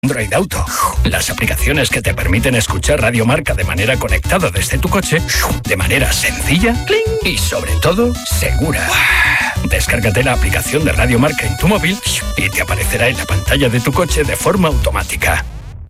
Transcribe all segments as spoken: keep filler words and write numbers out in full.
Android Auto, las aplicaciones que te permiten escuchar Radio Marca de manera conectada desde tu coche, de manera sencilla y sobre todo segura. Descárgate la aplicación de Radio Marca en tu móvil y te aparecerá en la pantalla de tu coche de forma automática.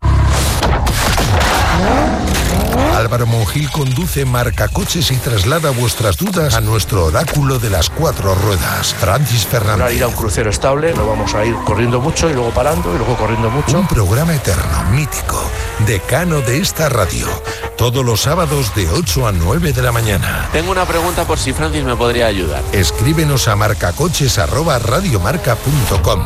Álvaro Monjil conduce Marcacoches y traslada vuestras dudas a nuestro oráculo de las cuatro ruedas, Francis Fernández. Para ir a un crucero estable, no vamos a ir corriendo mucho y luego parando y luego corriendo mucho. Un programa eterno, mítico, decano de esta radio, todos los sábados de ocho a nueve de la mañana. Tengo una pregunta por si Francis me podría ayudar. Escríbenos a marcacoches arroba radiomarca punto com.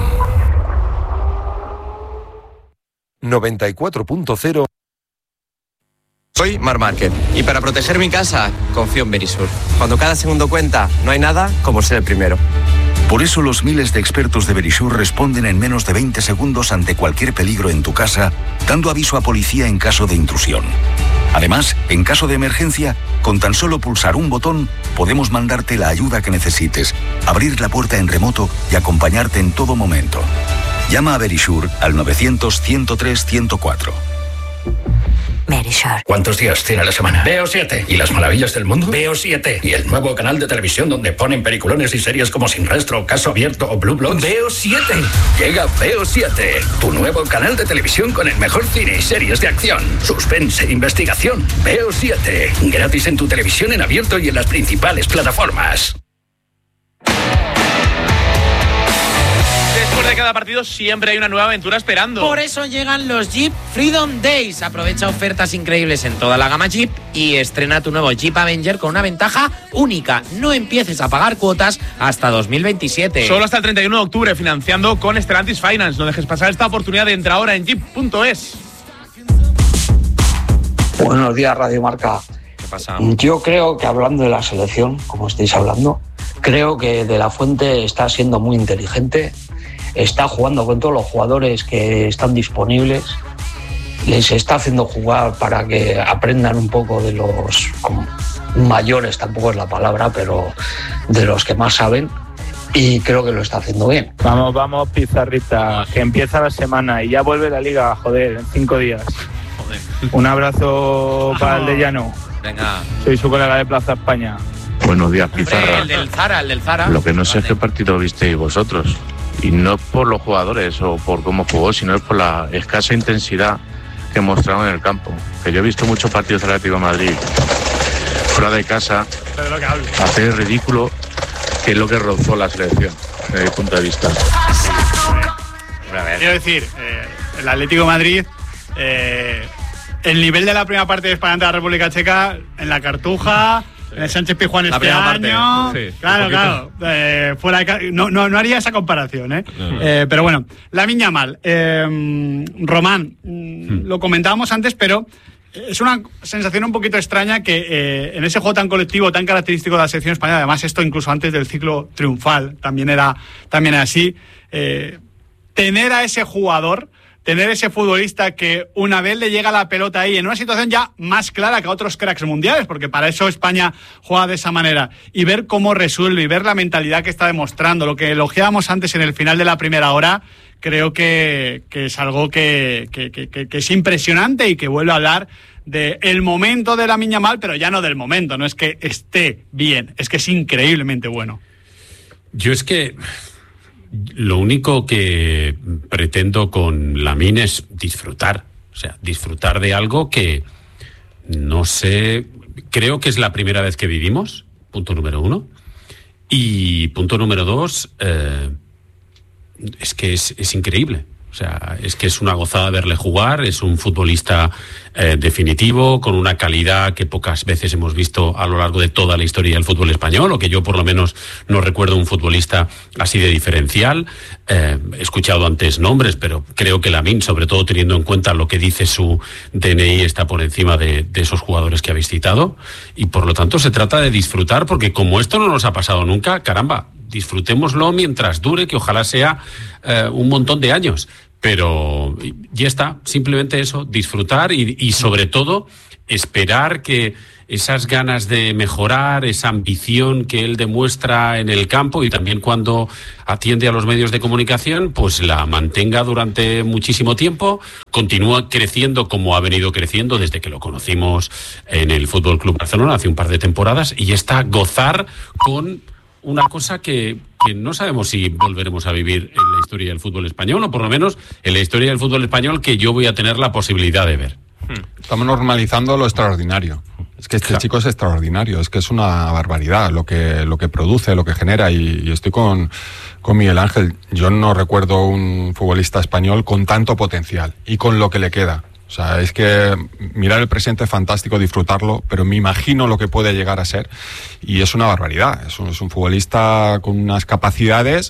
noventa y cuatro punto cero. Soy Mar Márquez y para proteger mi casa confío en Verisur. Cuando cada segundo cuenta, no hay nada como ser el primero. Por eso los miles de expertos de Verisur responden en menos de veinte segundos ante cualquier peligro en tu casa, dando aviso a policía en caso de intrusión. Además, en caso de emergencia, con tan solo pulsar un botón, podemos mandarte la ayuda que necesites, abrir la puerta en remoto y acompañarte en todo momento. Llama a Verisur al novecientos, ciento tres, ciento cuatro. Verisur. ¿Cuántos días tiene la semana? Veo siete. ¿Y las maravillas del mundo? Veo siete. ¿Y el nuevo canal de televisión donde ponen peliculones y series como Sin Rastro, Caso Abierto o Blue Bloods? Veo siete. Llega Veo siete, tu nuevo canal de televisión con el mejor cine y series de acción, suspense e investigación. Veo siete. Gratis en tu televisión en abierto y en las principales plataformas. Después de cada partido siempre hay una nueva aventura esperando. Por eso llegan los Jeep Freedom Days. Aprovecha ofertas increíbles en toda la gama Jeep y estrena tu nuevo Jeep Avenger con una ventaja única. No empieces a pagar cuotas hasta dos mil veintisiete. Solo hasta el treinta y uno de octubre, financiando con Stellantis Finance. No dejes pasar esta oportunidad de entrar ahora en jeep punto es. Buenos días, Radio Marca. ¿Qué pasa? Yo creo que, hablando de la selección, como estáis hablando, creo que De La Fuente está siendo muy inteligente. Está jugando con todos los jugadores que están disponibles, les está haciendo jugar para que aprendan un poco de los mayores, tampoco es la palabra, pero de los que más saben, y creo que lo está haciendo bien. Vamos, vamos, Pizarrita, que empieza la semana y ya vuelve la liga, joder, en cinco días. Joder. Un abrazo para el de Llano. Venga. Soy su colega de Plaza España. Buenos días, Pizarra. Hombre, el del Zara, el del Zara. Lo que no sé vale. es qué partido visteis vosotros. Y no por los jugadores o por cómo jugó, sino por la escasa intensidad que mostraron en el campo. Que yo he visto muchos partidos del Atlético de Madrid fuera de casa hacer el ridículo, que es lo que rozó la selección, desde mi punto de vista. Quiero decir, eh, el Atlético de Madrid, eh, el nivel de la primera parte de España ante la República Checa, en la Cartuja... En el Sánchez Pizjuán este año. Parte, sí, claro, claro. Eh, fuera de, no, no, no haría esa comparación, ¿eh? No, no. eh pero bueno, Lamine Yamal. Eh, Román, hmm. lo comentábamos antes, pero es una sensación un poquito extraña que eh, en ese juego tan colectivo, tan característico de la selección española, además esto incluso antes del ciclo triunfal también era, también era así, eh, tener a ese jugador, tener ese futbolista que una vez le llega la pelota ahí en una situación ya más clara que a otros cracks mundiales, porque para eso España juega de esa manera, y ver cómo resuelve y ver la mentalidad que está demostrando, lo que elogiábamos antes en el final de la primera hora, creo que, que es algo que, que, que, que es impresionante y que vuelve a hablar del momento de Lamine Yamal, pero ya no del momento, no es que esté bien, es que es increíblemente bueno. Yo es que... Lo único que pretendo con Lamine es disfrutar, o sea, disfrutar de algo que no sé, creo que es la primera vez que vivimos, punto número uno, y punto número dos, eh, es que es, es increíble. O sea, es que es una gozada verle jugar, es un futbolista eh, definitivo, con una calidad que pocas veces hemos visto a lo largo de toda la historia del fútbol español, o que yo por lo menos no recuerdo un futbolista así de diferencial. Eh, he escuchado antes nombres, pero creo que Lamine, sobre todo teniendo en cuenta lo que dice su D N I, está por encima de, de esos jugadores que habéis citado, y por lo tanto se trata de disfrutar, porque como esto no nos ha pasado nunca, caramba, disfrutémoslo mientras dure, que ojalá sea eh, un montón de años. Pero ya está, simplemente eso, disfrutar y, y sobre todo esperar que esas ganas de mejorar, esa ambición que él demuestra en el campo y también cuando atiende a los medios de comunicación, pues la mantenga durante muchísimo tiempo, continúa creciendo como ha venido creciendo desde que lo conocimos en el F C Barcelona hace un par de temporadas, y está gozar con una cosa que, que no sabemos si volveremos a vivir en la historia del fútbol español, o por lo menos en la historia del fútbol español que yo voy a tener la posibilidad de ver. Estamos normalizando lo extraordinario. Es que este claro. chico es extraordinario, es que es una barbaridad lo que, lo que produce, lo que genera, y, y estoy con, con Miguel Ángel. Yo no recuerdo un futbolista español con tanto potencial y con lo que le queda. O sea, es que mirar el presente es fantástico, disfrutarlo, pero me imagino lo que puede llegar a ser, y es una barbaridad. Es un, es un futbolista con unas capacidades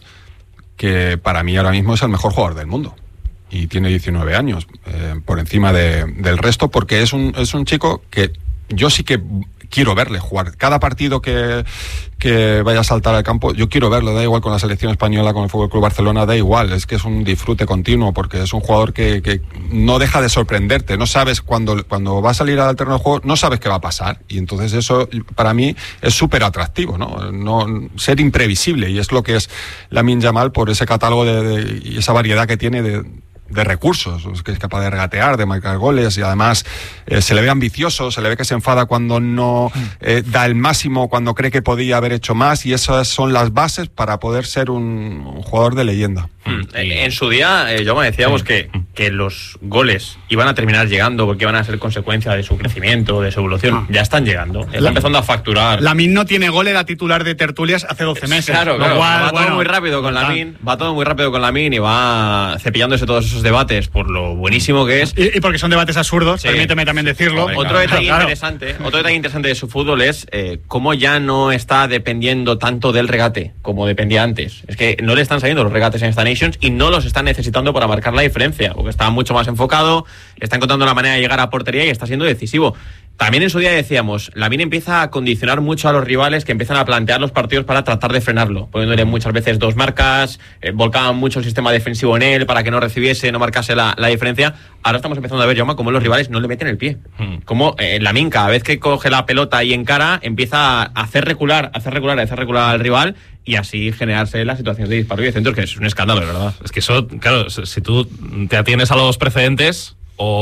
que para mí ahora mismo es el mejor jugador del mundo. Y tiene diecinueve años, eh, por encima de, del resto, porque es un, es un chico que yo sí que quiero verle jugar. Cada partido que, que vaya a saltar al campo, yo quiero verlo, da igual con la selección española, con el F C Barcelona, da igual, es que es un disfrute continuo, porque es un jugador que, que no deja de sorprenderte, no sabes cuando, cuando va a salir al terreno de juego, no sabes qué va a pasar, y entonces eso para mí es súper atractivo, ¿no? No ser imprevisible, y es lo que es Lamine Yamal por ese catálogo de, de, y esa variedad que tiene de de recursos, que es capaz de regatear, de marcar goles, y además eh, se le ve ambicioso, se le ve que se enfada cuando no eh, da el máximo, cuando cree que podía haber hecho más, y esas son las bases para poder ser un, un jugador de leyenda. Mm. En su día, eh, yo me decíamos sí. que, que los goles iban a terminar llegando porque iban a ser consecuencia de su crecimiento, de su evolución. Ah. Ya están llegando, está la, empezando a facturar. Lamine no tiene gol, era titular de tertulias hace doce meses. Claro, claro. Cual, va bueno, todo muy rápido con Lamine, va todo muy rápido con Lamine y va cepillándose todos esos debates por lo buenísimo que es. Y, y porque son debates absurdos, sí. permíteme también decirlo. Venga, otro detalle claro. interesante, otro detalle interesante de su fútbol es eh, cómo ya no está dependiendo tanto del regate como dependía antes. Es que no le están saliendo los regates en esta Nations y no los está necesitando para marcar la diferencia, porque está mucho más enfocado, está encontrando la manera de llegar a portería y está siendo decisivo. También en su día decíamos, Lamine empieza a condicionar mucho a los rivales que empiezan a plantear los partidos para tratar de frenarlo, poniéndole muchas veces dos marcas, eh, volcaban mucho el sistema defensivo en él para que no recibiese, no marcase la, la diferencia. Ahora estamos empezando a ver, Jaume, cómo los rivales no le meten el pie. Hmm. Cómo eh, Lamine, cada vez que coge la pelota y encara, empieza a hacer recular, a hacer recular, a hacer recular al rival, y así generarse las situaciones de disparo y de centros, que es un escándalo, de verdad. Es que eso, claro, si tú te atienes a los precedentes,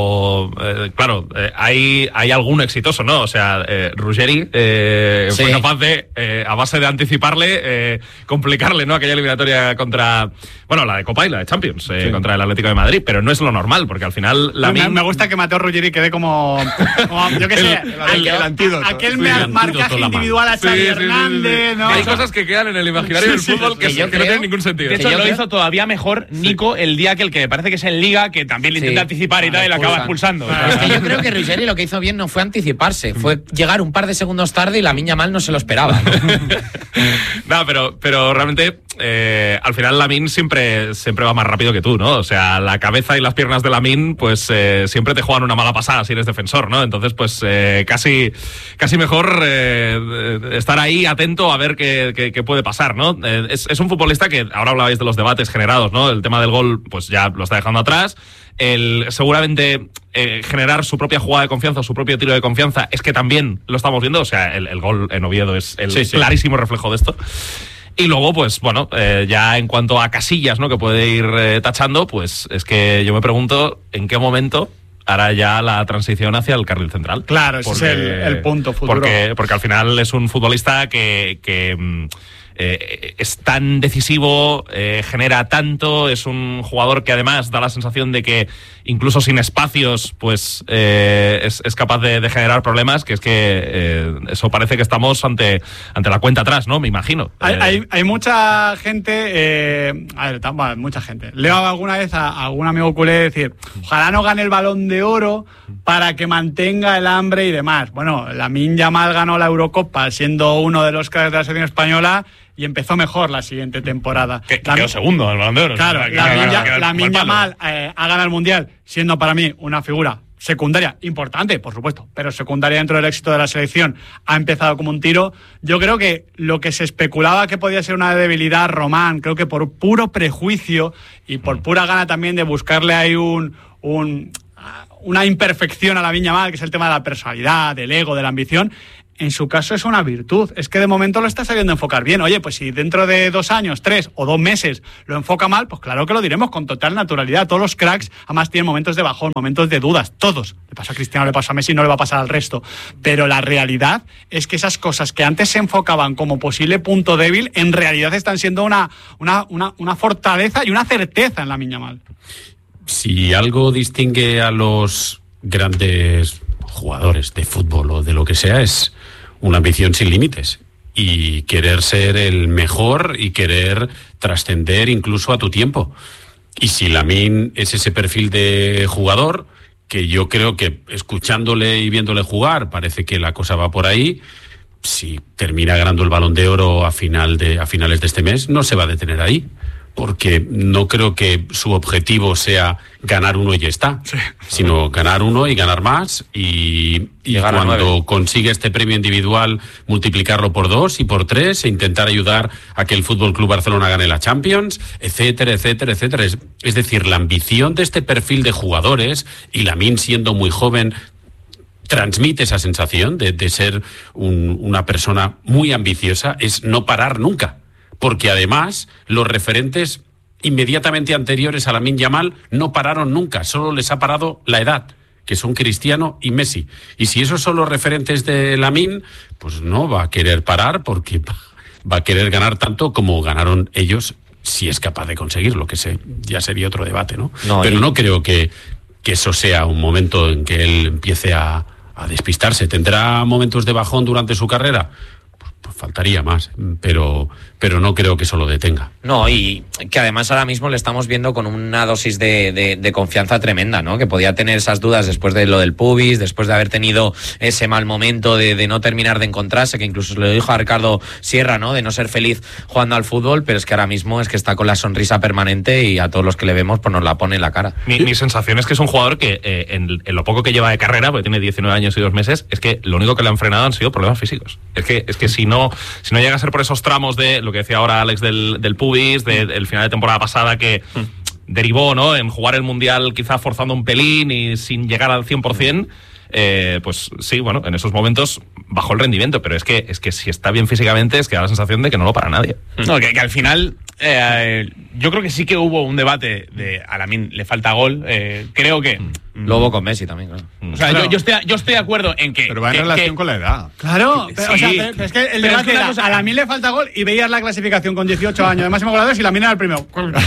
o eh, claro, eh, hay hay alguno exitoso, ¿no? O sea, eh, Ruggeri eh, sí. fue capaz de, eh, a base de anticiparle, eh, complicarle, ¿no? Aquella eliminatoria contra, bueno, la de Copa y la de Champions, eh, sí. contra el Atlético de Madrid, pero no es lo normal, porque al final la me, me gusta que Mateo Ruggeri quede como, como yo qué sé, el, el, el antídoto. Aquel sí, el marcaje individual a Xavi sí, Hernández, sí, sí, sí. ¿no? Hay cosas que quedan en el imaginario sí, del fútbol sí, que, que, que, que no tienen ningún sentido. De hecho, lo hizo todavía mejor Nico sí. el día que el que parece que es en Liga, que también le intenta sí. anticipar y tal, y la acaba expulsando. Es que yo creo que Ruggeri lo que hizo bien no fue anticiparse, fue llegar un par de segundos tarde y Lamine Yamal no se lo esperaba. No, no pero, pero realmente eh, al final Lamine siempre, siempre va más rápido que tú, ¿no? O sea, la cabeza y las piernas de Lamine pues eh, siempre te juegan una mala pasada si eres defensor, ¿no? Entonces pues eh, casi, casi mejor eh, estar ahí atento a ver qué, qué, qué puede pasar, ¿no? Eh, es, es un futbolista que, ahora hablabais de los debates generados, ¿no? El tema del gol pues ya lo está dejando atrás. El seguramente eh, generar su propia jugada de confianza, su propio tiro de confianza, es que también lo estamos viendo. O sea, el, el gol en Oviedo es el sí, sí. clarísimo reflejo de esto. Y luego, pues bueno, eh, ya en cuanto a casillas, ¿no? que puede ir eh, tachando, pues es que yo me pregunto en qué momento hará ya la transición hacia el carril central. Claro, ese porque, es el, el punto futuro. Porque, porque al final es un futbolista que... que Eh, es tan decisivo, eh, genera tanto, es un jugador que además da la sensación de que incluso sin espacios pues eh, es, es capaz de, de generar problemas, que es que eh, eso parece que estamos ante, ante la cuenta atrás, ¿no? Me imagino. Hay, eh, hay, hay mucha gente, eh, a ver, bueno, mucha gente. Leo alguna vez a, a algún amigo culé decir, ojalá no gane el Balón de Oro para que mantenga el hambre y demás. Bueno, Lamine Yamal ganó la Eurocopa siendo uno de los cracks de la selección española y empezó mejor la siguiente temporada. Que, quedó segundo en el Balón de Oro. Claro, Lamine Yamal eh, ha ganado el Mundial siendo para mí una figura secundaria, importante, por supuesto, pero secundaria dentro del éxito de la selección. Ha empezado como un tiro. Yo creo que lo que se especulaba que podía ser una debilidad, Román, creo que por puro prejuicio y por pura gana también de buscarle ahí un... un una imperfección a Lamine Yamal, que es el tema de la personalidad, del ego, de la ambición. En su caso es una virtud. Es que de momento lo está sabiendo enfocar bien. Oye, pues si dentro de dos años, tres o dos meses lo enfoca mal, pues claro que lo diremos con total naturalidad. Todos los cracks además tienen momentos de bajón, momentos de dudas, todos. Le pasa a Cristiano, le pasa a Messi, no le va a pasar al resto. Pero la realidad es que esas cosas que antes se enfocaban como posible punto débil, en realidad están siendo una, una, una, una fortaleza y una certeza en Lamine Yamal. Si algo distingue a los grandes jugadores de fútbol o de lo que sea, es una ambición sin límites y querer ser el mejor y querer trascender incluso a tu tiempo. Y si Lamine es ese perfil de jugador, que yo creo que escuchándole y viéndole jugar parece que la cosa va por ahí, si termina ganando el Balón de Oro a final de a finales de este mes, no se va a detener ahí, porque no creo que su objetivo sea ganar uno y ya está, sí, sino ganar uno y ganar más, y, y cuando consigue este premio individual multiplicarlo por dos y por tres e intentar ayudar a que el Fútbol Club Barcelona gane la Champions, etcétera, etcétera, etcétera. Es, es decir, la ambición de este perfil de jugadores, y Lamine siendo muy joven transmite esa sensación de, de ser un, una persona muy ambiciosa, es no parar nunca. Porque además los referentes inmediatamente anteriores a Lamine Yamal no pararon nunca, solo les ha parado la edad, que son Cristiano y Messi. Y si esos son los referentes de Lamine, pues no va a querer parar, porque va a querer ganar tanto como ganaron ellos, si es capaz de conseguirlo, que se, ya sería otro debate, ¿no? no Pero y... no creo que, que eso sea un momento en que él empiece a, a despistarse. ¿Tendrá momentos de bajón durante su carrera? Pues faltaría más, pero, pero no creo que eso lo detenga. No, y que además ahora mismo le estamos viendo con una dosis de, de, de confianza tremenda, ¿no? Que podía tener esas dudas después de lo del pubis, después de haber tenido ese mal momento de, de no terminar de encontrarse, que incluso le dijo a Ricardo Sierra, ¿no? De no ser feliz jugando al fútbol, pero es que ahora mismo es que está con la sonrisa permanente y a todos los que le vemos pues nos la pone en la cara. Mi, mi sensación es que es un jugador que eh, en, en lo poco que lleva de carrera, porque tiene diecinueve años y dos meses, es que lo único que le han frenado han sido problemas físicos. Es que, es que si no, si no llega a ser por esos tramos de lo que decía ahora Alex del, del pubis, del de, final de temporada pasada, que mm. derivó, ¿no?, en jugar el Mundial quizá forzando un pelín y sin llegar al cien por ciento, eh, pues sí, bueno, en esos momentos bajó el rendimiento, pero es que, es que si está bien físicamente es que da la sensación de que no lo para nadie. No, que, que al final eh, yo creo que sí que hubo un debate de a Lamine le falta gol, eh, creo que luego con Messi también, claro. O sea, claro. yo, yo, estoy, yo estoy de acuerdo en que... Pero va en que, relación que, con la edad. Claro, pero, sí, o sea, pero, pero es que el pero debate es era, cosa, a Lamine le falta gol y veías la clasificación con dieciocho años de máximo goleador y Lamine era el primero.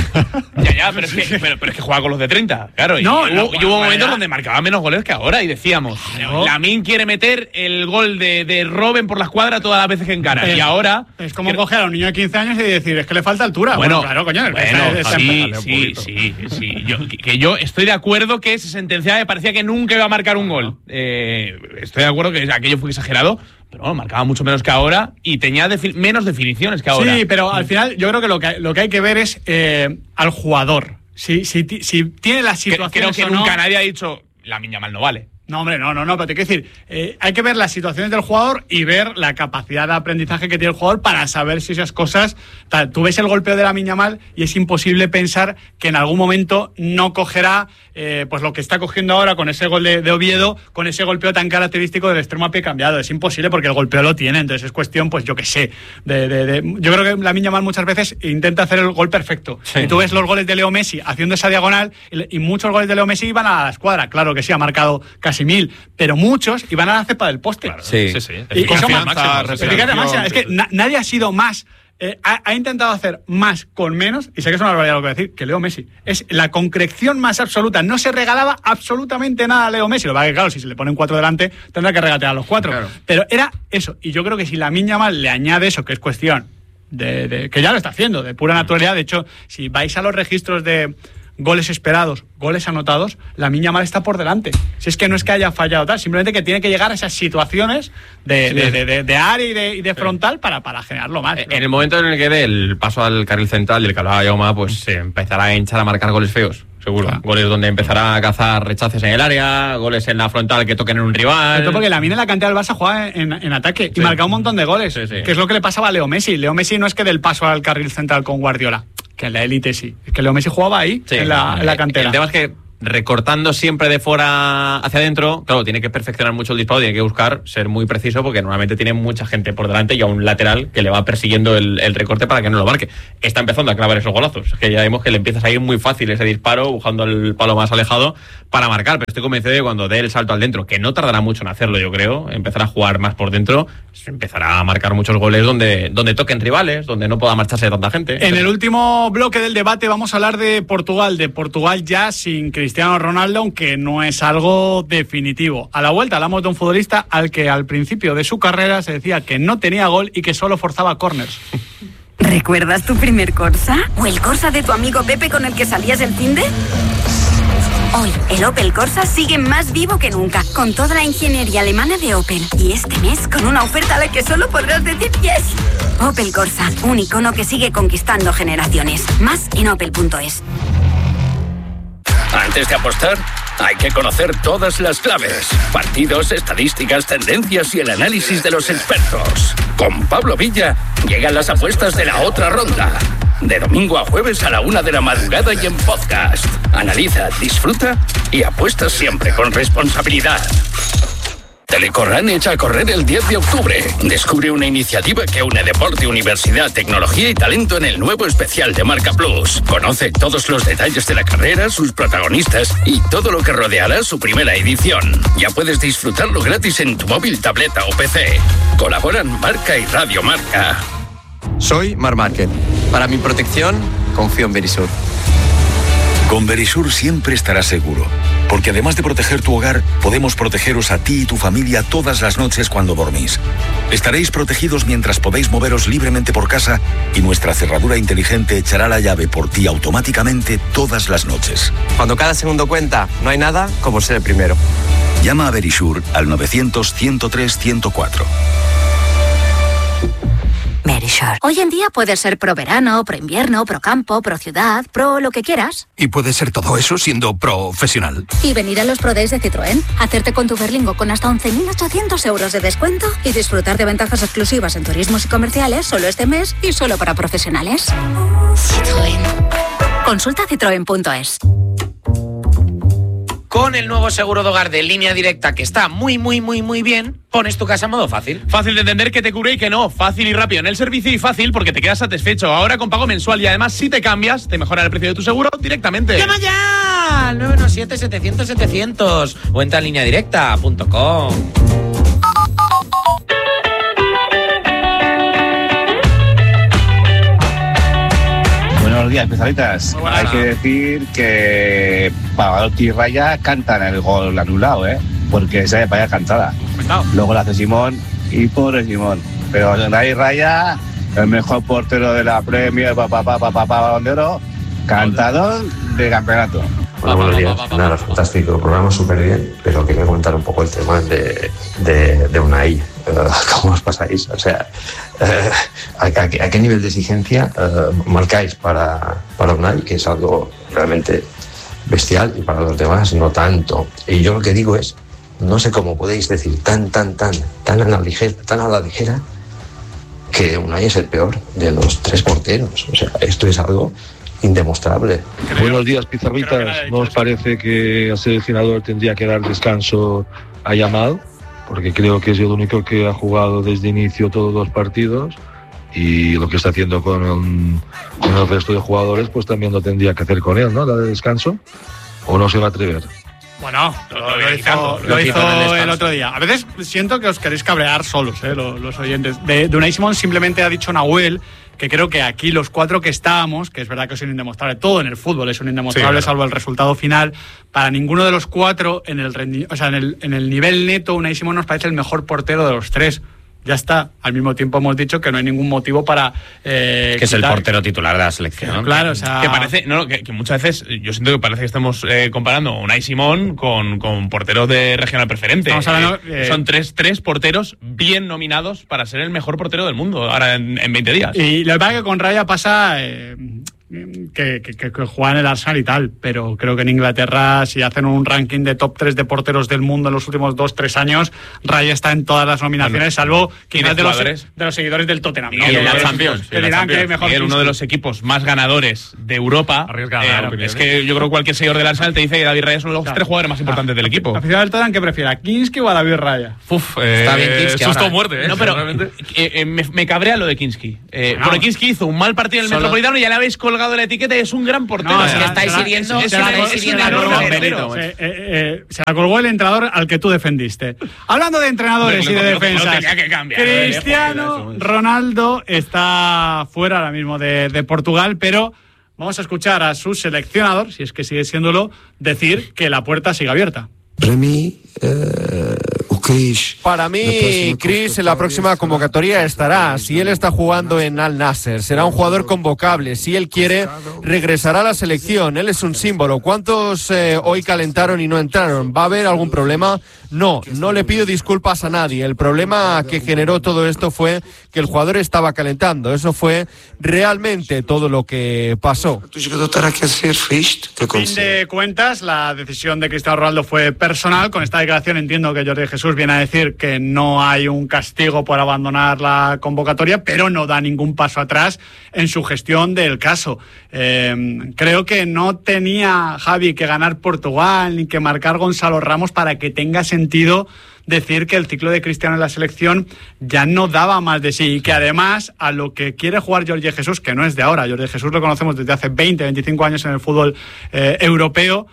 Ya, ya, pero es que, pero, pero es que juega con los de treinta, claro. No, y, no, hubo, y hubo momentos donde marcaba menos goles que ahora y decíamos, no. Lamine quiere meter el gol de, de Robben por la escuadra todas las veces que encara. Es, y ahora... Es como que, coger a un niño de quince años y decir, es que le falta altura. Bueno, bueno claro, coño. Bueno, es, sí, es sí, sí, sí. Yo, que, que yo estoy de acuerdo que se sentenciaba y parecía que nunca iba a marcar un gol. Eh, estoy de acuerdo que aquello fue exagerado, pero bueno, marcaba mucho menos que ahora y tenía defi- menos definiciones que ahora. Sí, pero al final yo creo que lo que, lo que hay que ver es eh, al jugador. Si, si, si tiene la situación. Creo que o nunca no, nadie ha dicho Lamine Yamal no vale. No, hombre, no, no, no, pero te quiero decir, eh, hay que ver las situaciones del jugador y ver la capacidad de aprendizaje que tiene el jugador para saber si esas cosas... Tal, tú ves el golpeo de Lamine Yamal y es imposible pensar que en algún momento no cogerá eh, pues lo que está cogiendo ahora con ese gol de, de Oviedo, con ese golpeo tan característico del extremo a pie cambiado. Es imposible porque el golpeo lo tiene, entonces es cuestión, pues yo qué sé, de, de, de, yo creo que Lamine Yamal muchas veces intenta hacer el gol perfecto. Sí. Y tú ves los goles de Leo Messi haciendo esa diagonal y, y muchos goles de Leo Messi iban a la escuadra. Claro que sí, ha marcado casi mil, pero muchos iban a la cepa del poste. Claro, sí, sí, sí. Y, y máxima, máxima. Es que na, nadie ha sido más, eh, ha, ha intentado hacer más con menos, y sé que es una barbaridad lo que voy a decir, que Leo Messi. Es la concreción más absoluta. No se regalaba absolutamente nada a Leo Messi. Lo que pasa es que, claro, si se le ponen cuatro delante, tendrá que regatear a los cuatro. Claro. Pero era eso. Y yo creo que si Lamine Yamal le añade eso, que es cuestión de, de que ya lo está haciendo, de pura naturalidad. De hecho, si vais a los registros de goles esperados, goles anotados, Lamine Yamal está por delante. Si es que no es que haya fallado tal, simplemente que tiene que llegar a esas situaciones de, sí. de, de, de, de área y de, y de frontal sí. para, para generarlo más. En el momento en el que dé el paso al carril central del que hablaba Jaume, pues se empezará a hinchar a marcar goles feos. Seguro. Claro. Goles donde empezará a cazar rechaces en el área, goles en la frontal que toquen en un rival. Esto porque Lamine en la cantera del Barça juega en, en ataque sí. y marca un montón de goles, sí, sí. que es lo que le pasaba a Leo Messi. Leo Messi no es que dé el paso al carril central con Guardiola, que en la élite sí. Es que Leo Messi jugaba ahí, sí, en, la, en la cantera. El tema es que recortando siempre de fuera hacia adentro, claro, tiene que perfeccionar mucho el disparo, tiene que buscar ser muy preciso porque normalmente tiene mucha gente por delante y a un lateral que le va persiguiendo el, el recorte para que no lo marque. Está empezando a clavar esos golazos, que ya vemos que le empiezas a ir muy fácil ese disparo, buscando el palo más alejado para marcar, pero estoy convencido de que cuando dé el salto al dentro, que no tardará mucho en hacerlo, yo creo, empezará a jugar más por dentro, empezará a marcar muchos goles donde, donde toquen rivales, donde no pueda marcharse tanta gente. En el último bloque del debate vamos a hablar de Portugal, de Portugal ya sin Cristiano Ronaldo, aunque no es algo definitivo. A la vuelta hablamos de un futbolista al que al principio de su carrera se decía que no tenía gol y que solo forzaba córners. ¿Recuerdas tu primer Corsa? ¿O el Corsa de tu amigo Pepe con el que salías el finde? Hoy, el Opel Corsa sigue más vivo que nunca, con toda la ingeniería alemana de Opel. Y este mes, con una oferta a la que solo podrás decir yes. Opel Corsa, un icono que sigue conquistando generaciones. Más en opel punto es. Antes de apostar, hay que conocer todas las claves, partidos, estadísticas, tendencias y el análisis de los expertos. Con Pablo Villa llegan las apuestas de la otra ronda. De domingo a jueves a la una de la madrugada y en podcast. Analiza, disfruta y apuesta siempre con responsabilidad. Telecorran echa a correr el diez de octubre. Descubre una iniciativa que une deporte, universidad, tecnología y talento en el nuevo especial de Marca Plus. Conoce todos los detalles de la carrera, sus protagonistas y todo lo que rodeará su primera edición. Ya puedes disfrutarlo gratis en tu móvil, tableta o P C. Colaboran Marca y Radio Marca. Soy Mar Márquez. Para mi protección, confío en Verisur. Con Verisur siempre estarás seguro, porque además de proteger tu hogar, podemos protegeros a ti y tu familia todas las noches cuando dormís. Estaréis protegidos mientras podéis moveros libremente por casa y nuestra cerradura inteligente echará la llave por ti automáticamente todas las noches. Cuando cada segundo cuenta, no hay nada como ser el primero. Llama a Verisur al novecientos, ciento tres, ciento cuatro. Verisur. Hoy en día puedes ser pro verano, pro invierno, pro campo, pro ciudad, pro lo que quieras. Y puedes ser todo eso siendo profesional. Y venir a los Pro Days de Citroën, hacerte con tu Berlingo con hasta once mil ochocientos euros de descuento y disfrutar de ventajas exclusivas en turismos y comerciales solo este mes y solo para profesionales. Citroën. Consulta citroen punto es. Con el nuevo seguro de hogar de Línea Directa, que está muy, muy, muy, muy bien, pones tu casa en modo fácil. Fácil de entender que te cubre y que no. Fácil y rápido en el servicio y fácil porque te quedas satisfecho. Ahora con pago mensual y además si te cambias, te mejora el precio de tu seguro directamente. ¡Llama ya! nueve uno siete, setecientos, setecientos o entra a línea directa punto com. Buenos días, especialistas. Hay que decir que Pavarotti y Raya cantan el gol anulado, ¿eh? Porque se vaya cantada. Luego la hace Simón y pobre Simón. Pero ahí Raya, el mejor portero de la Premier, papá, papá, papá, Balón de Oro, cantador de campeonato. Hola, buenos días. Nada, fantástico, el programa súper bien, pero quería comentar un poco el tema de, de, de Unai. ¿Cómo os pasáis? O sea, eh, ¿a, a, ¿a qué nivel de exigencia eh, marcáis para, para Unai? Que es algo realmente bestial y para los demás no tanto. Y yo lo que digo es, no sé cómo podéis decir tan, tan, tan, tan a la ligera, tan a la ligera que Unai es el peor de los tres porteros. O sea, esto es algo indemostrable. Buenos días, pizarritas. ¿No os parece que el seleccionador tendría que dar descanso a Yamal? Porque creo que es el único que ha jugado desde inicio todos los partidos y lo que está haciendo con el, con el resto de jugadores pues también lo tendría que hacer con él, ¿no? ¿Darle descanso? ¿O no se va a atrever? Bueno, lo, lo hizo, lo hizo el otro día. A veces siento que os queréis cabrear solos, ¿eh? los, los oyentes. De, de Unai Simón simplemente ha dicho Nahuel que creo que aquí los cuatro que estábamos, que es verdad que es un indemostrable, todo en el fútbol es un indemostrable, sí, salvo el resultado final, para ninguno de los cuatro, en el, rendi- o sea, en el, en el nivel neto, Unai Simón nos parece el mejor portero de los tres. Ya está. Al mismo tiempo hemos dicho que no hay ningún motivo para... Eh, que es quitar... el portero titular de la selección. Claro, o sea... Que parece... No, que, que muchas veces yo siento que parece que estamos eh, comparando a Unai Simón con, con porteros de regional preferente. Estamos hablando... Eh, Eh... Son tres, tres porteros bien nominados para ser el mejor portero del mundo ahora en, en veinte días. Y la verdad que con Raya pasa... Eh... que, que, que, que juega en el Arsenal y tal, pero creo que en Inglaterra, si hacen un ranking de top tres de porteros del mundo en los últimos dos, tres años, Raya está en todas las nominaciones, salvo quizás de los, de los seguidores del Tottenham. Y en la Champions. Que dirán que mejor Miguel, uno de los equipos más ganadores de Europa. Eh, es que yo creo que cualquier seguidor del Arsenal te dice que David Raya son los claro. tres jugadores más importantes del equipo. ¿La afición del Tottenham qué prefiere, a Kinski o a David Raya? Uf, eh, está bien Kinski. Susto o muerte, ¿eh? No, pero eh, eh, me, me cabrea lo de Kinski. Eh, no. Porque Kinski hizo un mal partido en el Solo... Metropolitano y ya le habéis colgado la etiqueta y es un gran portero. No, es que estáis hiriendo. Se la colgó el entrenador al que tú defendiste. Hablando de entrenadores y de defensas, Cristiano Ronaldo está fuera ahora mismo de, de Portugal, pero vamos a escuchar a su seleccionador, si es que sigue siéndolo, decir que la puerta sigue abierta. Para mí, eh, Para mí, Chris en la próxima convocatoria estará. Si él está jugando en Al Nasser, será un jugador convocable. Si él quiere, regresará a la selección. Él es un símbolo. ¿Cuántos eh, hoy calentaron y no entraron? ¿Va a haber algún problema? No, no le pido disculpas a nadie. El problema que generó todo esto fue que el jugador estaba calentando. Eso fue realmente todo lo que pasó. A fin de cuentas, la decisión de Cristiano Ronaldo fue personal. Con esta declaración entiendo que Jordi Jesús viene a decir que no hay un castigo por abandonar la convocatoria, pero no da ningún paso atrás en su gestión del caso. Eh, creo que no tenía Javi que ganar Portugal ni que marcar Gonzalo Ramos para que tenga sentido decir que el ciclo de Cristiano en la selección ya no daba más de sí y que además a lo que quiere jugar Jordi Jesús, que no es de ahora, Jordi Jesús lo conocemos desde hace veinte, veinticinco años en el fútbol eh, europeo,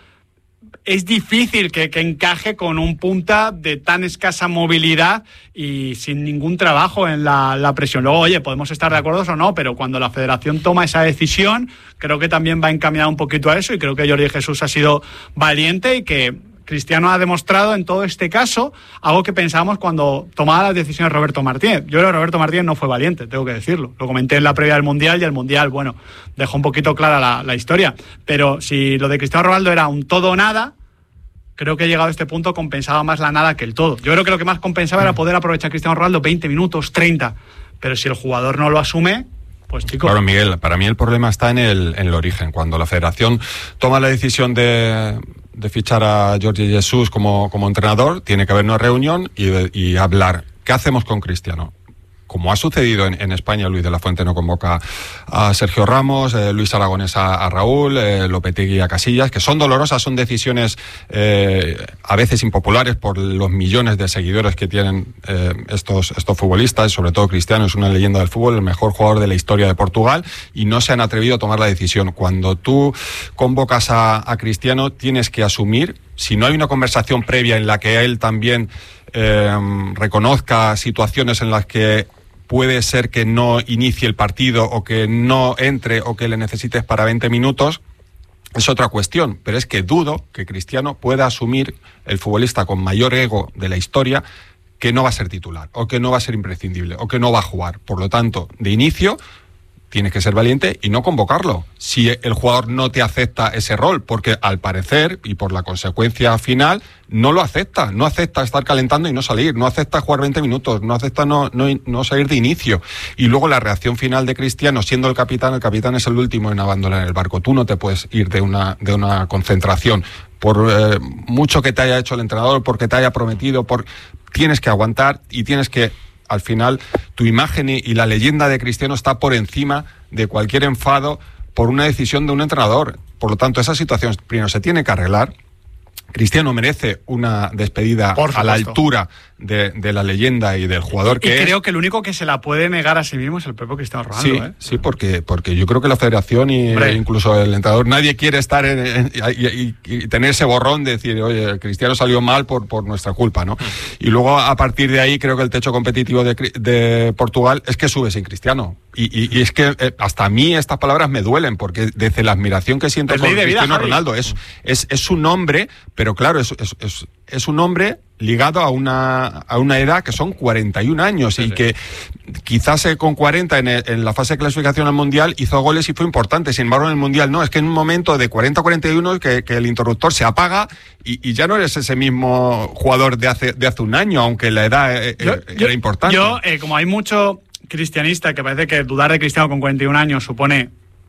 es difícil que, que encaje con un punta de tan escasa movilidad y sin ningún trabajo en la, la presión. Luego, oye, podemos estar de acuerdo o no, pero cuando la federación toma esa decisión, creo que también va encaminado un poquito a eso y creo que Jordi Jesús ha sido valiente y que Cristiano ha demostrado en todo este caso algo que pensábamos cuando tomaba las decisiones Roberto Martínez. Yo creo que Roberto Martínez no fue valiente, tengo que decirlo. Lo comenté en la previa del Mundial y el Mundial, bueno, dejó un poquito clara la, la historia. Pero si lo de Cristiano Ronaldo era un todo o nada, creo que llegado a este punto compensaba más la nada que el todo. Yo creo que lo que más compensaba era poder aprovechar a Cristiano Ronaldo veinte minutos, treinta. Pero si el jugador no lo asume, pues chicos... Claro, Miguel, para mí el problema está en el, en el origen. Cuando la federación toma la decisión de... de fichar a Jordi Jesús como, como entrenador, tiene que haber una reunión y, y hablar. ¿Qué hacemos con Cristiano? Como ha sucedido en, en España, Luis de la Fuente no convoca a Sergio Ramos, eh, Luis Aragonés a, a Raúl, eh, Lopetegui a Casillas, que son dolorosas, son decisiones eh, a veces impopulares por los millones de seguidores que tienen eh, estos, estos futbolistas, sobre todo Cristiano, es una leyenda del fútbol, el mejor jugador de la historia de Portugal, y no se han atrevido a tomar la decisión. Cuando tú convocas a, a Cristiano, tienes que asumir, si no hay una conversación previa en la que él también eh, reconozca situaciones en las que puede ser que no inicie el partido o que no entre o que le necesites para veinte minutos, es otra cuestión. Pero es que dudo que Cristiano pueda asumir, el futbolista con mayor ego de la historia, que no va a ser titular o que no va a ser imprescindible o que no va a jugar. Por lo tanto, de inicio, tienes que ser valiente y no convocarlo si el jugador no te acepta ese rol, porque al parecer y por la consecuencia final no lo acepta, no acepta estar calentando y no salir, no acepta jugar veinte minutos, no acepta no, no, no salir de inicio. Y luego la reacción final de Cristiano, siendo el capitán, el capitán es el último en abandonar el barco. Tú no te puedes ir de una, de una concentración por eh, mucho que te haya hecho el entrenador, porque te haya prometido, por... tienes que aguantar y tienes que... Al final, tu imagen y, y la leyenda de Cristiano está por encima de cualquier enfado por una decisión de un entrenador. Por lo tanto, esa situación primero se tiene que arreglar. Cristiano merece una despedida a la altura de, de la leyenda y del jugador que y es. Y creo que el único que se la puede negar a sí mismo es el propio Cristiano Ronaldo. Sí, ¿eh? sí, porque, porque yo creo que la federación y e incluso el entrenador, nadie quiere estar en, en, y, y, y tener ese borrón de decir, oye, Cristiano salió mal por, por nuestra culpa, ¿no? Y luego, a partir de ahí, creo que el techo competitivo de, de Portugal es que sube sin Cristiano. Y, y, y es que eh, hasta a mí estas palabras me duelen, porque desde la admiración que siento por Cristiano Ronaldo, es, es, es un hombre, pero claro, es, es, es, es un hombre ligado a una, a una edad que son cuarenta y un años, sí, y sí. que quizás eh, con cuarenta en, el, en la fase de clasificación al Mundial hizo goles y fue importante, sin embargo en el Mundial no, es que en un momento de cuarenta a cuarenta y uno que, que el interruptor se apaga y, y ya no eres ese mismo jugador de hace, de hace un año, aunque la edad eh, yo, era yo, importante. Yo, eh, como hay mucho cristianista que parece que dudar de Cristiano con cuarenta y un años supone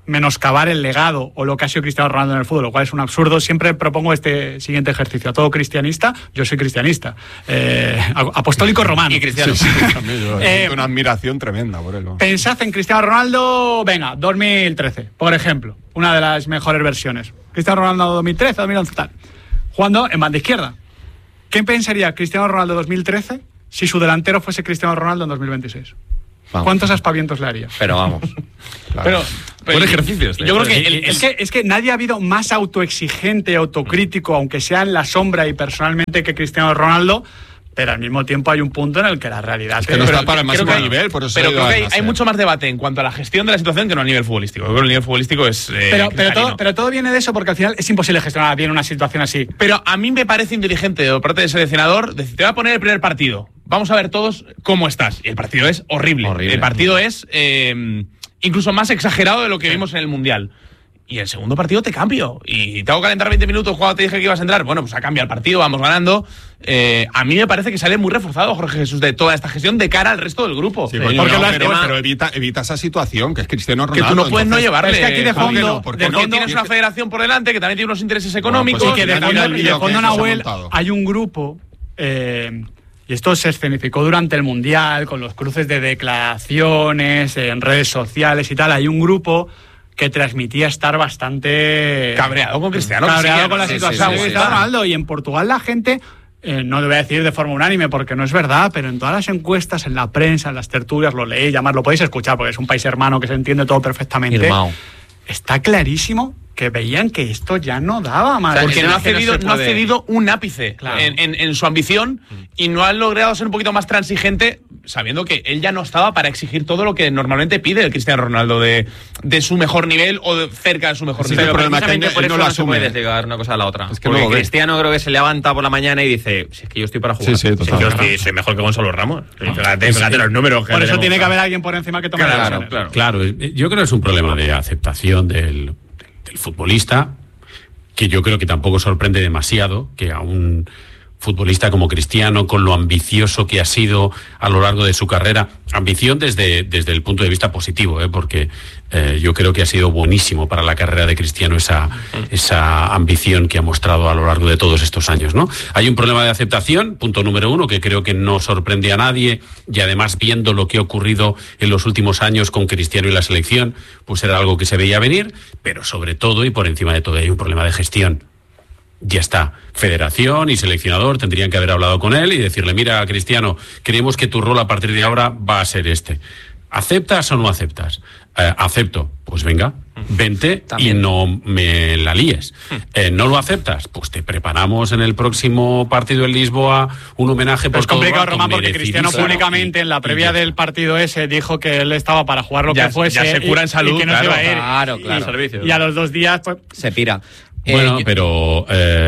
menoscabar el legado o lo que ha sido Cristiano Ronaldo en el fútbol, lo cual es un absurdo. Siempre propongo este siguiente ejercicio. A todo cristianista, yo soy cristianista. Eh, apostólico romano. Y cristiano. Sí, sí, también yo eh, tengo una admiración tremenda por él. Pensad en Cristiano Ronaldo, venga, dos mil trece, por ejemplo. Una de las mejores versiones. Cristiano Ronaldo dos mil trece, dos mil once, tal. Jugando en banda izquierda. ¿Qué pensaría Cristiano Ronaldo dos mil trece si su delantero fuese Cristiano Ronaldo en dos mil veintiséis? Vamos. ¿Cuántos aspavientos le haría? Pero vamos. Claro. Pero, pero buen ejercicio este. Yo creo que, el, es que es que nadie ha habido más autoexigente, autocrítico, aunque sea en la sombra y personalmente, que Cristiano Ronaldo. Pero al mismo tiempo hay un punto en el que la realidad es que no está para el máximo nivel, por eso. Pero creo que hay, hay mucho más debate en cuanto a la gestión de la situación que no a nivel futbolístico. Creo que el nivel futbolístico es. Eh, pero, pero, todo, pero todo viene de eso, porque al final es imposible gestionar bien una situación así. Pero a mí me parece inteligente por parte del seleccionador decir: te voy a poner el primer partido. Vamos a ver todos cómo estás. Y el partido es horrible. horrible. El partido es eh, incluso más exagerado de lo que vimos en el Mundial. Y el segundo partido te cambio. Y te hago calentar veinte minutos cuando te dije que ibas a entrar. Bueno, pues ha cambiado el partido, vamos ganando. Eh, a mí me parece que sale muy reforzado Jorge Jesús de toda esta gestión de cara al resto del grupo. Sí, coño, porque no, pero, tema... pero evita, evita esa situación, que es Cristiano Ronaldo. Que tú no puedes entonces, no llevarle. Es que aquí de fondo, no, porque, de fondo no, tienes una federación por delante que también tiene unos intereses económicos. Bueno, pues, y que de fondo, y de fondo Nahuel, hay un grupo... Eh, y esto se escenificó durante el Mundial, con los cruces de declaraciones en redes sociales y tal. Hay un grupo que transmitía estar bastante cabreado con Cristiano, cabreado sí, con la sí, situación sí, sí, de sí, Ronaldo. Y en Portugal la gente, eh, no lo voy a decir de forma unánime porque no es verdad, pero en todas las encuestas, en la prensa, en las tertulias, lo leéis, además lo podéis escuchar porque es un país hermano que se entiende todo perfectamente. Irmao. Está clarísimo que veían que esto ya no daba más. O sea, porque no ha, cedido, no, no ha cedido un ápice, claro, en, en, en su ambición mm. y no ha logrado ser un poquito más transigente, sabiendo que él ya no estaba para exigir todo lo que normalmente pide el Cristiano Ronaldo de, de su mejor nivel o de cerca de su mejor sí, nivel. Pero precisamente por eso no, no se puede desligar una cosa a la otra. Es que porque Cristiano creo que se levanta por la mañana y dice: si es que yo estoy para jugar. Sí, sí, si es que yo estoy, soy mejor que Gonzalo Ramos. No. Fíjate, fíjate los números. Por eso tiene que haber alguien por encima que tome claro, la claro, claro, claro. Yo creo que es un problema de aceptación del, del futbolista, que yo creo que tampoco sorprende demasiado que a un futbolista como Cristiano, con lo ambicioso que ha sido a lo largo de su carrera, ambición desde, desde el punto de vista positivo, ¿eh? porque eh, yo creo que ha sido buenísimo para la carrera de Cristiano esa, esa ambición que ha mostrado a lo largo de todos estos años, ¿no? Hay un problema de aceptación, punto número uno, que creo que no sorprende a nadie, y además viendo lo que ha ocurrido en los últimos años con Cristiano y la selección, pues era algo que se veía venir, pero sobre todo y por encima de todo hay un problema de gestión. Ya está, federación y seleccionador tendrían que haber hablado con él y decirle: mira, Cristiano, creemos que tu rol a partir de ahora va a ser este. ¿Aceptas o no aceptas? Eh, acepto, pues venga, vente También. y no me la líes. Eh, ¿No lo aceptas? Pues te preparamos en el próximo partido en Lisboa un homenaje por todo. Es complicado, Román, porque Cristiano públicamente en la previa del partido ese dijo que él estaba para jugar lo ya, que fuese. Ya se cura en salud, y que no claro, se iba a ir. Claro, claro. Y, y a los dos días, pues... se pira. Bueno, eh, pero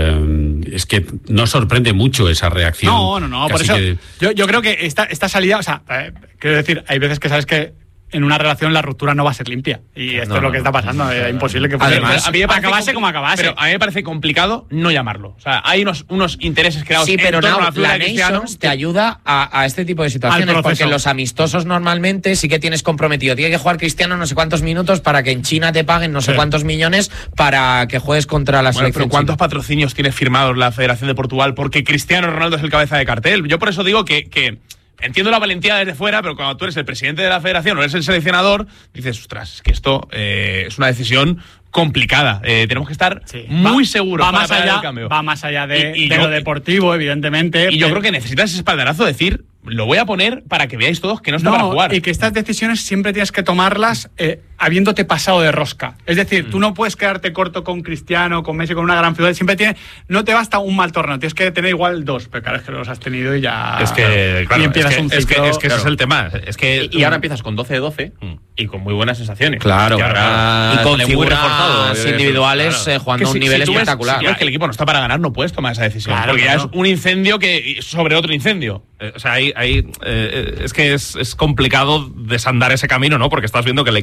eh, es que no sorprende mucho esa reacción. No, no, no, por eso que... yo, yo creo que esta, esta salida, o sea, eh, quiero decir, hay veces que sabes que en una relación la ruptura no va a ser limpia. Y esto no, es lo que está pasando. No, no, es imposible que fuese. Además, a mí me acabase como acabase. Pero a mí me parece complicado no llamarlo. O sea, hay unos, unos intereses creados sí, pero en torno no, a la, la Nations te ayuda a, a este tipo de situaciones. Porque los amistosos normalmente sí que tienes comprometido. Tiene que jugar Cristiano no sé cuántos minutos para que en China te paguen no sé sí. cuántos millones para que juegues contra la bueno, selección. Pero ¿cuántos china? patrocinios tiene firmados la Federación de Portugal? Porque Cristiano Ronaldo es el cabeza de cartel. Yo por eso digo que... que entiendo la valentía desde fuera, pero cuando tú eres el presidente de la federación o eres el seleccionador, dices: ostras, es que esto eh, es una decisión complicada. Eh, tenemos que estar sí. muy va, seguros va para más allá, el cambio. Va más allá de, y, y de yo, lo deportivo, evidentemente. Y yo creo que necesitas ese espaldarazo de decir: lo voy a poner para que veáis todos que no está no, para jugar. Y que estas decisiones siempre tienes que tomarlas eh, habiéndote pasado de rosca. Es decir, mm. tú no puedes quedarte corto con Cristiano, con Messi, con una gran ciudad. Siempre tiene, no te basta un mal torneo, tienes que tener igual dos. Pero claro, es que los has tenido y ya. Es que, claro, y empiezas es que, un ciclo, es que, es que claro. ese es el tema. Es que, y, y ahora empiezas con doce de doce mm. y con muy buenas sensaciones. Claro, y, ahora, y con figuras individuales claro. eh, jugando a un si, nivel si espectacular. Ves, si ves que el equipo no está para ganar, no puedes tomar esa decisión. Claro, porque claro. ya es un incendio que sobre otro incendio. Eh, o sea, hay, hay, eh, es que es, es complicado desandar ese camino, ¿no? Porque estás viendo que el equipo funciona.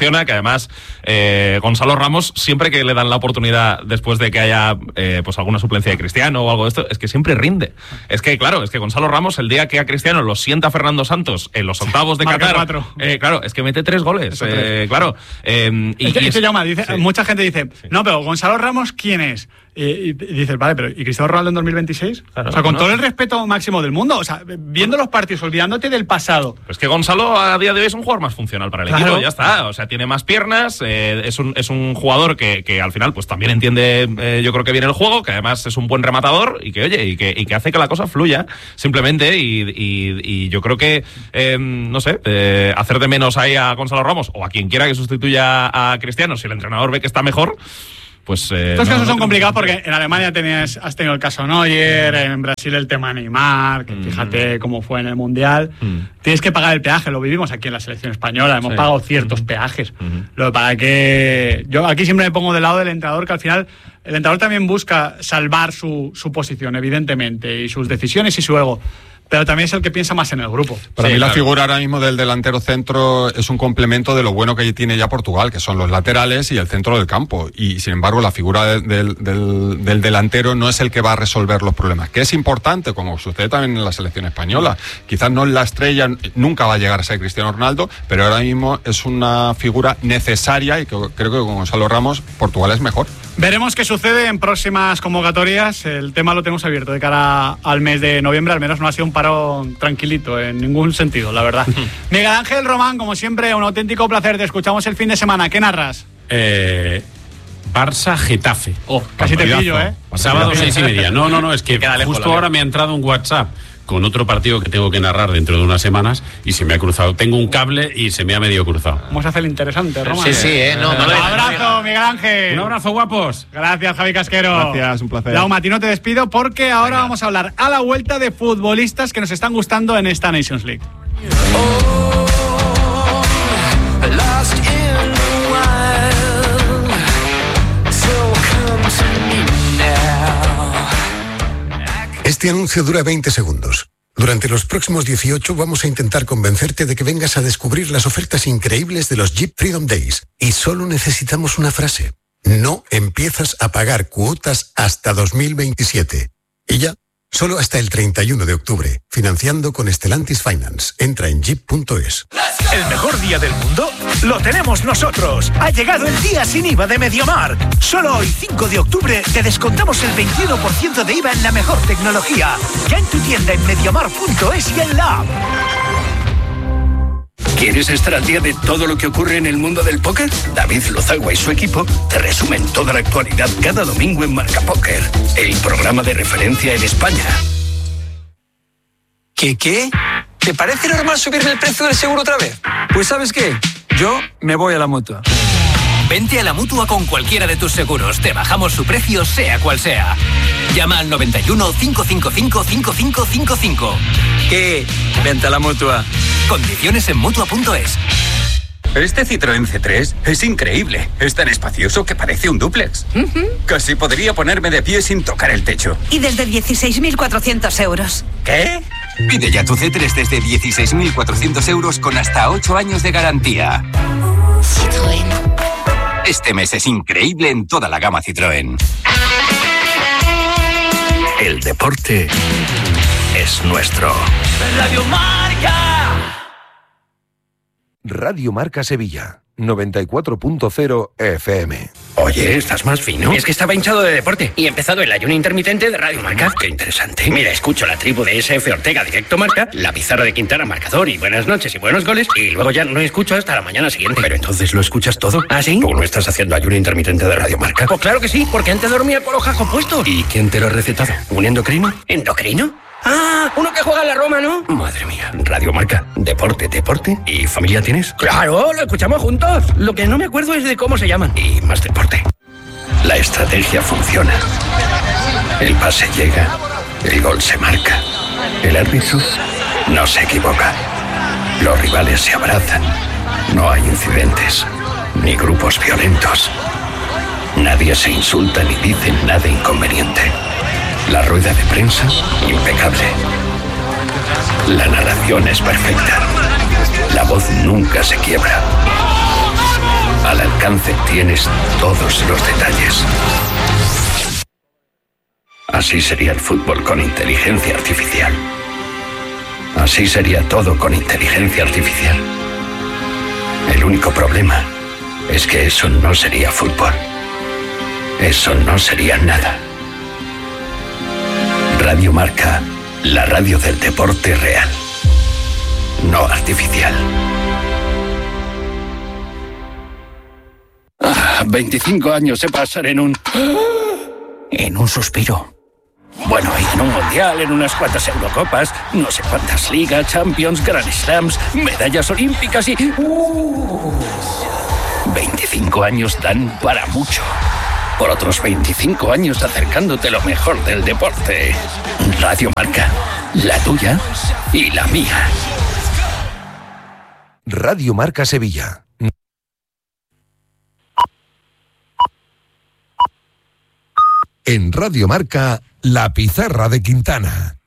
funciona, que además eh, Gonzalo Ramos, siempre que le dan la oportunidad después de que haya eh, pues alguna suplencia de Cristiano o algo de esto, es que siempre rinde. Es que, claro, es que Gonzalo Ramos, el día que a Cristiano lo sienta Fernando Santos en los octavos de Qatar, eh, claro, es que mete tres goles, eh, claro. Eh, y, este, y este es, llama, dice, sí. mucha gente dice, sí. no, pero Gonzalo Ramos, ¿quién es? Y, y, y dices, vale, pero ¿y Cristiano Ronaldo en dos mil veintiséis? Claro, o sea, con no. todo el respeto máximo del mundo, o sea, viendo los partidos, olvidándote del pasado. Pues que Gonzalo a día de hoy es un jugador más funcional para el claro. equipo, ya está. O sea, tiene más piernas, eh, es, un, es un jugador que, que al final pues también entiende, eh, yo creo que bien el juego, que además es un buen rematador y que, oye, y que, y que hace que la cosa fluya, simplemente. Y, y, y yo creo que, eh, no sé, eh, hacer de menos ahí a Gonzalo Ramos o a quien quiera que sustituya a Cristiano, si el entrenador ve que está mejor, pues... Eh, Estos no, casos no son complicados porque en Alemania tenías, has tenido el caso Neuer, en Brasil el tema Neymar, que mm. fíjate cómo fue en el Mundial. Mm. Tienes que pagar el peaje, lo vivimos aquí en la selección española, hemos sí. pagado ciertos mm. peajes. Mm. Lo para que yo aquí siempre me pongo del lado del entrenador, que al final el entrenador también busca salvar su, su posición, evidentemente, y sus decisiones y su ego. Pero también es el que piensa más en el grupo. Para sí, mí claro. la figura ahora mismo del delantero centro es un complemento de lo bueno que tiene ya Portugal, que son los laterales y el centro del campo. Y sin embargo la figura de, del, del, del delantero no es el que va a resolver los problemas, que es importante, como sucede también en la selección española. Quizás no es la estrella, nunca va a llegar a ser Cristiano Ronaldo, pero ahora mismo es una figura necesaria y que creo que con Gonzalo Ramos Portugal es mejor. Veremos qué sucede en próximas convocatorias. El tema lo tenemos abierto de cara al mes de noviembre. Al menos no ha sido un paro tranquilito en ningún sentido, la verdad. Miguel Ángel Román, como siempre, un auténtico placer. Te escuchamos el fin de semana. ¿Qué narras? Eh, Barça Getafe. Oh, casi te pillo, ¿eh? Sábado seis y media. No, no, no, es que justo ahora me ha entrado un WhatsApp con otro partido que tengo que narrar dentro de unas semanas y se me ha cruzado. Tengo un cable y se me ha medio cruzado. Vamos a hacer el interesante, Román. Sí, sí, ¿eh? No, un abrazo, Miguel Ángel. Un abrazo, guapos. Gracias, Javi Casquero. Gracias, un placer. Lau Matino, te despido porque ahora Venga. vamos a hablar a la vuelta de futbolistas que nos están gustando en esta Nations League. Este anuncio dura veinte segundos. Durante los próximos dieciocho vamos a intentar convencerte de que vengas a descubrir las ofertas increíbles de los Jeep Freedom Days. Y solo necesitamos una frase. No empiezas a pagar cuotas hasta dos mil veintisiete. Y ya, solo hasta el treinta y uno de octubre. Financiando con Stellantis Finance. Entra en jeep punto es. ¿El mejor día del mundo? ¡Lo tenemos nosotros! Ha llegado el día sin I V A de MediaMarkt. Solo hoy, cinco de octubre, te descontamos el veintiuno por ciento de I V A en la mejor tecnología. Ya en tu tienda en mediamarkt punto es y en la app. ¿Quieres estar al día de todo lo que ocurre en el mundo del póker? David Lozagua y su equipo te resumen toda la actualidad cada domingo en Marca Póker, el programa de referencia en España. ¿Qué qué? ¿Te parece normal subirle el precio del seguro otra vez? Pues ¿sabes qué? Yo me voy a la Mutua. Vente a la Mutua con cualquiera de tus seguros. Te bajamos su precio, sea cual sea. Llama al noventa y uno, cinco cinco cinco, cinco cinco cinco cinco. ¿Qué? Vente a la Mutua. Condiciones en Mutua punto es. Este Citroën C tres es increíble. Es tan espacioso que parece un dúplex. Uh-huh. Casi podría ponerme de pie sin tocar el techo. Y desde dieciséis mil cuatrocientos euros. ¿Qué? Pide ya tu C tres desde dieciséis mil cuatrocientos euros con hasta ocho años de garantía. Citroën. Este mes es increíble en toda la gama Citroën. El deporte es nuestro. Radio Marca. Radio Marca Sevilla, noventa y cuatro punto cero F M. Oye, ¿estás más fino? Es que estaba hinchado de deporte y he empezado el ayuno intermitente de Radio Marca. Qué interesante. Mira, escucho la tribu de S F Ortega Directo Marca, la pizarra de Quintana Marcador y buenas noches y buenos goles, y luego ya no escucho hasta la mañana siguiente. Pero entonces lo escuchas todo. ¿Ah, sí? ¿Tú no estás haciendo ayuno intermitente de Radio Marca? Pues claro que sí, porque antes dormía con los jajos puestos. ¿Y quién te lo ha recetado? ¿Un endocrino? ¿Endocrino? Ah, uno que juega en la Roma, ¿no? Madre mía. Radio Marca. Deporte, deporte. ¿Y familia tienes? Claro, lo escuchamos juntos. Lo que no me acuerdo es de cómo se llaman. Y más deporte. La estrategia funciona. El pase llega. El gol se marca. El árbitro no se equivoca. Los rivales se abrazan. No hay incidentes. Ni grupos violentos. Nadie se insulta ni dice nada inconveniente. La rueda de prensa, impecable. La narración es perfecta. La voz nunca se quiebra. Al alcance tienes todos los detalles. Así sería el fútbol con inteligencia artificial. Así sería todo con inteligencia artificial. El único problema es que eso no sería fútbol. Eso no sería nada. Radio Marca, la radio del deporte real, no artificial. Ah, veinticinco años se pasan en un... en un suspiro. Bueno, y en un mundial, en unas cuantas Eurocopas, no sé cuántas ligas, Champions, Grand Slams, medallas olímpicas y... Uh, veinticinco años dan para mucho. Por otros veinticinco años acercándote lo mejor del deporte. Radio Marca, la tuya y la mía. Radio Marca Sevilla. En Radio Marca, La Pizarra de Quintana.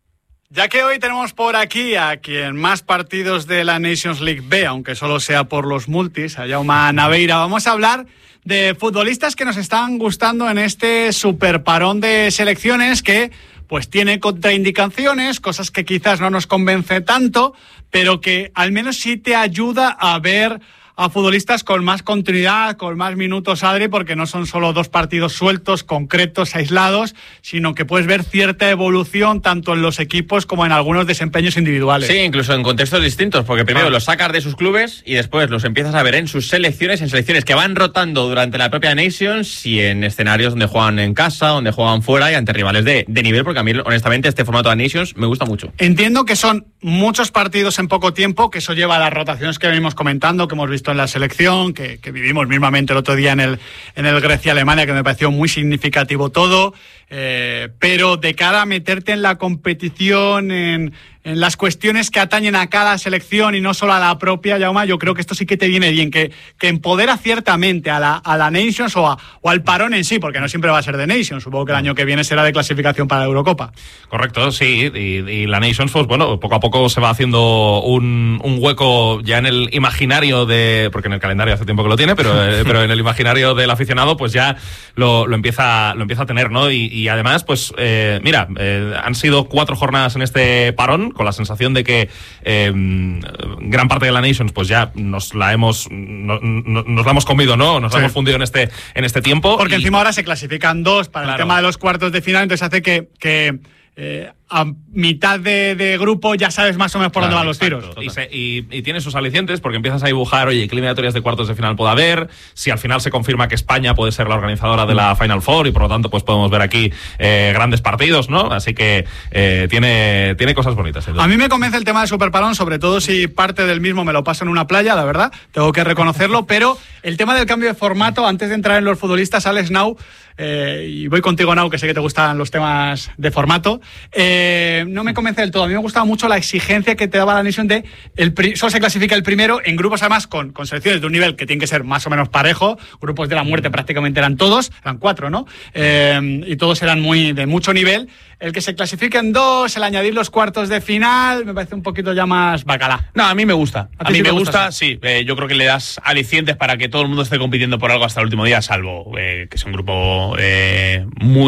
Ya que hoy tenemos por aquí a quien más partidos de la Nations League ve, aunque solo sea por los multis, a Jaume Naveira, vamos a hablar de futbolistas que nos están gustando en este superparón de selecciones que pues tiene contraindicaciones, cosas que quizás no nos convence tanto, pero que al menos sí te ayuda a ver a futbolistas con más continuidad, con más minutos, Adri, porque no son solo dos partidos sueltos, concretos, aislados, sino que puedes ver cierta evolución tanto en los equipos como en algunos desempeños individuales. Sí, incluso en contextos distintos, porque primero ah. los sacas de sus clubes y después los empiezas a ver en sus selecciones, en selecciones que van rotando durante la propia Nations y en escenarios donde juegan en casa, donde juegan fuera y ante rivales de, de nivel, porque a mí, honestamente, este formato de Nations me gusta mucho. Entiendo que son muchos partidos en poco tiempo, que eso lleva a las rotaciones que venimos comentando, que hemos visto en la selección, que, que vivimos mismamente el otro día en el, en el Grecia-Alemania, que me pareció muy significativo todo, eh, pero de cara a meterte en la competición, en, en las cuestiones que atañen a cada selección y no solo a la propia, Jaume, yo creo que esto sí que te viene bien, que, que empodera ciertamente a la, a la Nations o, a, o al parón en sí, porque no siempre va a ser de Nations, supongo que el año que viene será de clasificación para la Eurocopa. Correcto, sí, y, y la Nations, pues bueno, poco a poco se va haciendo un, un hueco ya en el imaginario de, porque en el calendario hace tiempo que lo tiene, pero, eh, pero en el imaginario del aficionado, pues ya lo, lo empieza lo empieza a tener, ¿no? Y, y además, pues eh, mira, eh, han sido cuatro jornadas en este parón, con la sensación de que eh, gran parte de la Nations pues ya nos la hemos no, no, nos la hemos comido, ¿no? Nos sí. la hemos fundido en este en este tiempo. Porque y... encima ahora se clasifican dos para claro. el tema de los cuartos de final, entonces hace que, que eh, a mitad de, de grupo ya sabes más o menos por claro, dónde van los exacto. tiros. Y, se, y, y tiene sus alicientes porque empiezas a dibujar, oye, qué eliminatorias de cuartos de final puede haber, si al final se confirma que España puede ser la organizadora de la Final Four y por lo tanto pues podemos ver aquí eh, grandes partidos, ¿no? Así que eh, tiene, tiene cosas bonitas. A mí me convence el tema del Superparón, sobre todo si parte del mismo me lo paso en una playa, la verdad, tengo que reconocerlo, pero el tema del cambio de formato, antes de entrar en los futbolistas, Alex Nau, eh, y voy contigo, Nau, que sé que te gustan los temas de formato, eh, no me convence del todo. A mí me gustaba mucho la exigencia que te daba la Nation de el pri- solo se clasifica el primero en grupos, además con, con selecciones de un nivel que tiene que ser más o menos parejo, grupos de la muerte prácticamente eran todos, eran cuatro, ¿no? Eh, y todos eran muy de mucho nivel. El que se clasifique en dos, el añadir los cuartos de final, me parece un poquito ya más bacalá. No, a mí me gusta. A, ¿A mí sí me gusta, gusta sí. Eh, yo creo que le das alicientes para que todo el mundo esté compitiendo por algo hasta el último día, salvo eh, que sea un grupo eh,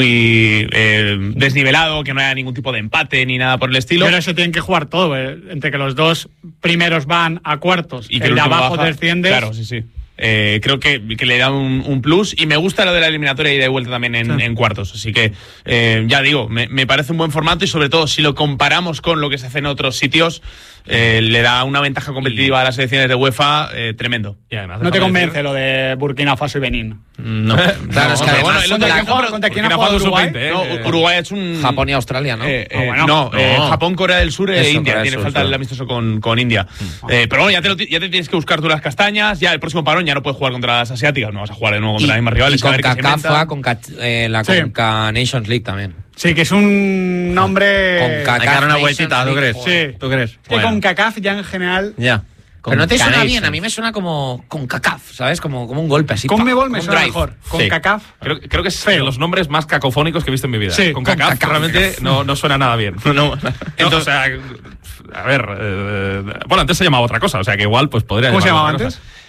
muy eh, desnivelado, que no haya ningún tipo de empate ni nada por el estilo. Pero se tienen que jugar todo, eh, entre que los dos primeros van a cuartos y que el, el de abajo baja, desciende. Claro, sí, sí. Eh, creo que, que le da un, un plus y me gusta lo de la eliminatoria y de vuelta también en, sí. en cuartos, así que eh, ya digo, me, me parece un buen formato y sobre todo si lo comparamos con lo que se hace en otros sitios eh, le da una ventaja competitiva a las selecciones de UEFA eh, tremendo. Y además, no te convence decir... lo de Burkina Faso y Benín. No, claro, no, es que además, bueno, el otro día contra, contra quién ha jugado Uruguay, veinte, eh, no, Uruguay ha hecho un Japón y Australia, ¿no? Eh, eh, oh, bueno, no, no. Eh, Japón, Corea del Sur e Eso, India. Tiene falta el amistoso con, con India. Mm. Eh, pero bueno, ya te, lo, ya te tienes que buscar tú las castañas. Ya el próximo parón ya no puedes jugar contra las asiáticas, no vas a jugar de nuevo contra las mismas rivales. Y con CACAFA, con eh, la sí. Conca Nations League también. Sí, que es un nombre... Con CACAF. Hay que dar una vueltita, ¿tú crees? Sí. ¿Tú crees? Que bueno. Con CACAF ya en general... Ya. Pero no te suena bien, a mí me suena como con CACAF, ¿sabes? Como, como un golpe así. Con Mebol me suena mejor. Con sí. CACAF. Creo, creo que es Feo. de los nombres más cacofónicos que he visto en mi vida. Sí, con CACAF, con CACAF realmente no, no suena nada bien. No, no. Entonces, no, o sea, a ver, eh, bueno, antes se llamaba otra cosa, o sea que igual pues podría ¿Cómo se llamaba antes?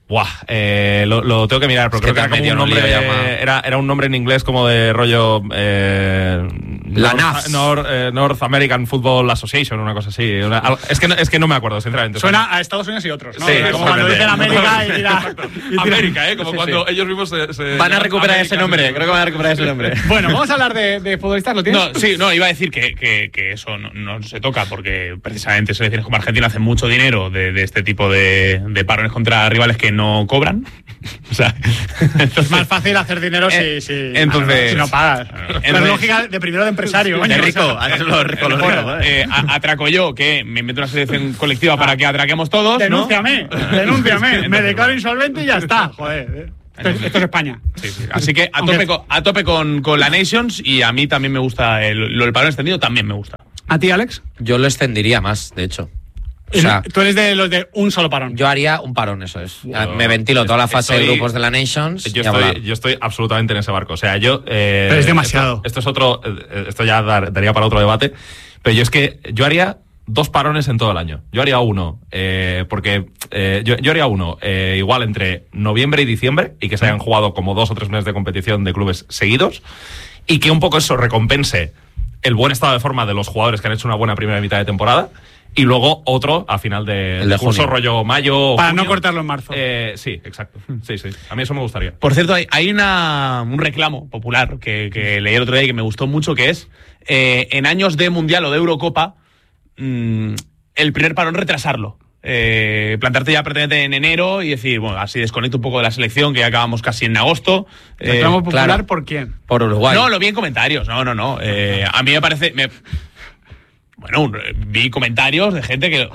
Buah, eh, lo, lo tengo que mirar, porque es creo que que era como un nombre, era, era un nombre en inglés como de rollo eh, la North, N A F. North, eh, North American Football Association, una cosa así. Una, es, que no, es que no me acuerdo, sinceramente. Suena a Estados Unidos y otros, ¿no? Sí, como cuando dicen América y tira, y tira. América, ¿eh? Como Sí, cuando sí. ellos mismos se, se Van a recuperar ese nombre, creo que van a recuperar ese nombre. Bueno, vamos a hablar de, de futbolistas, ¿lo tienes? No, sí, no, iba a decir que, que, que eso no, no se toca porque precisamente selecciones como Argentina hacen mucho dinero de, de este tipo de, de parones contra rivales que no cobran. O sea, es más fácil hacer dinero si, si, entonces, si no pagas. entonces, es lógica de primero de empresario. De coño, rico, o sea. haces lo rico, lo rico. Eh, a- atraco yo, que me invento una selección colectiva ah. para que atraquemos todos. Denúnciame, ¿no? denúnciame. Me declaro insolvente y ya está. Joder. Esto es, esto es España. Sí, sí. Así que a tope, con, a tope con, con la Nations, y a mí también me gusta el, lo del parón extendido, también me gusta. ¿A ti, Alex? Yo lo extendería más, de hecho. O sea, tú eres de los de un solo parón. Yo haría un parón, eso es. Yo, me ventilo toda la fase estoy, de grupos de la Nations. Yo y hablar. estoy, yo estoy absolutamente en ese barco. O sea, yo. Eh, pero es demasiado. Esto, esto es otro. Eh, esto ya dar, daría para otro debate. Pero yo es que yo haría dos parones en todo el año. Yo haría uno, eh, porque eh, yo, yo haría uno eh, igual entre noviembre y diciembre, y que se hayan jugado como dos o tres meses de competición de clubes seguidos, y que un poco eso recompense el buen estado de forma de los jugadores que han hecho una buena primera mitad de temporada, y luego otro a final de, el de de curso, junio. rollo mayo. Para junio. no cortarlo en marzo. Eh, sí, exacto. Sí, sí. A mí eso me gustaría. Por cierto, hay, hay una, un reclamo popular que, que leí el otro día y que me gustó mucho, que es eh, en años de Mundial o de Eurocopa, mmm, el primer parón retrasarlo. Eh, plantarte ya prácticamente en enero y decir, bueno, así desconecto un poco de la selección, que ya acabamos casi en agosto. ¿Reclamo eh, popular claro. por quién? Por Uruguay. No, lo vi en comentarios. No, no, no. Eh, a mí me parece... Me, bueno, vi comentarios de gente que...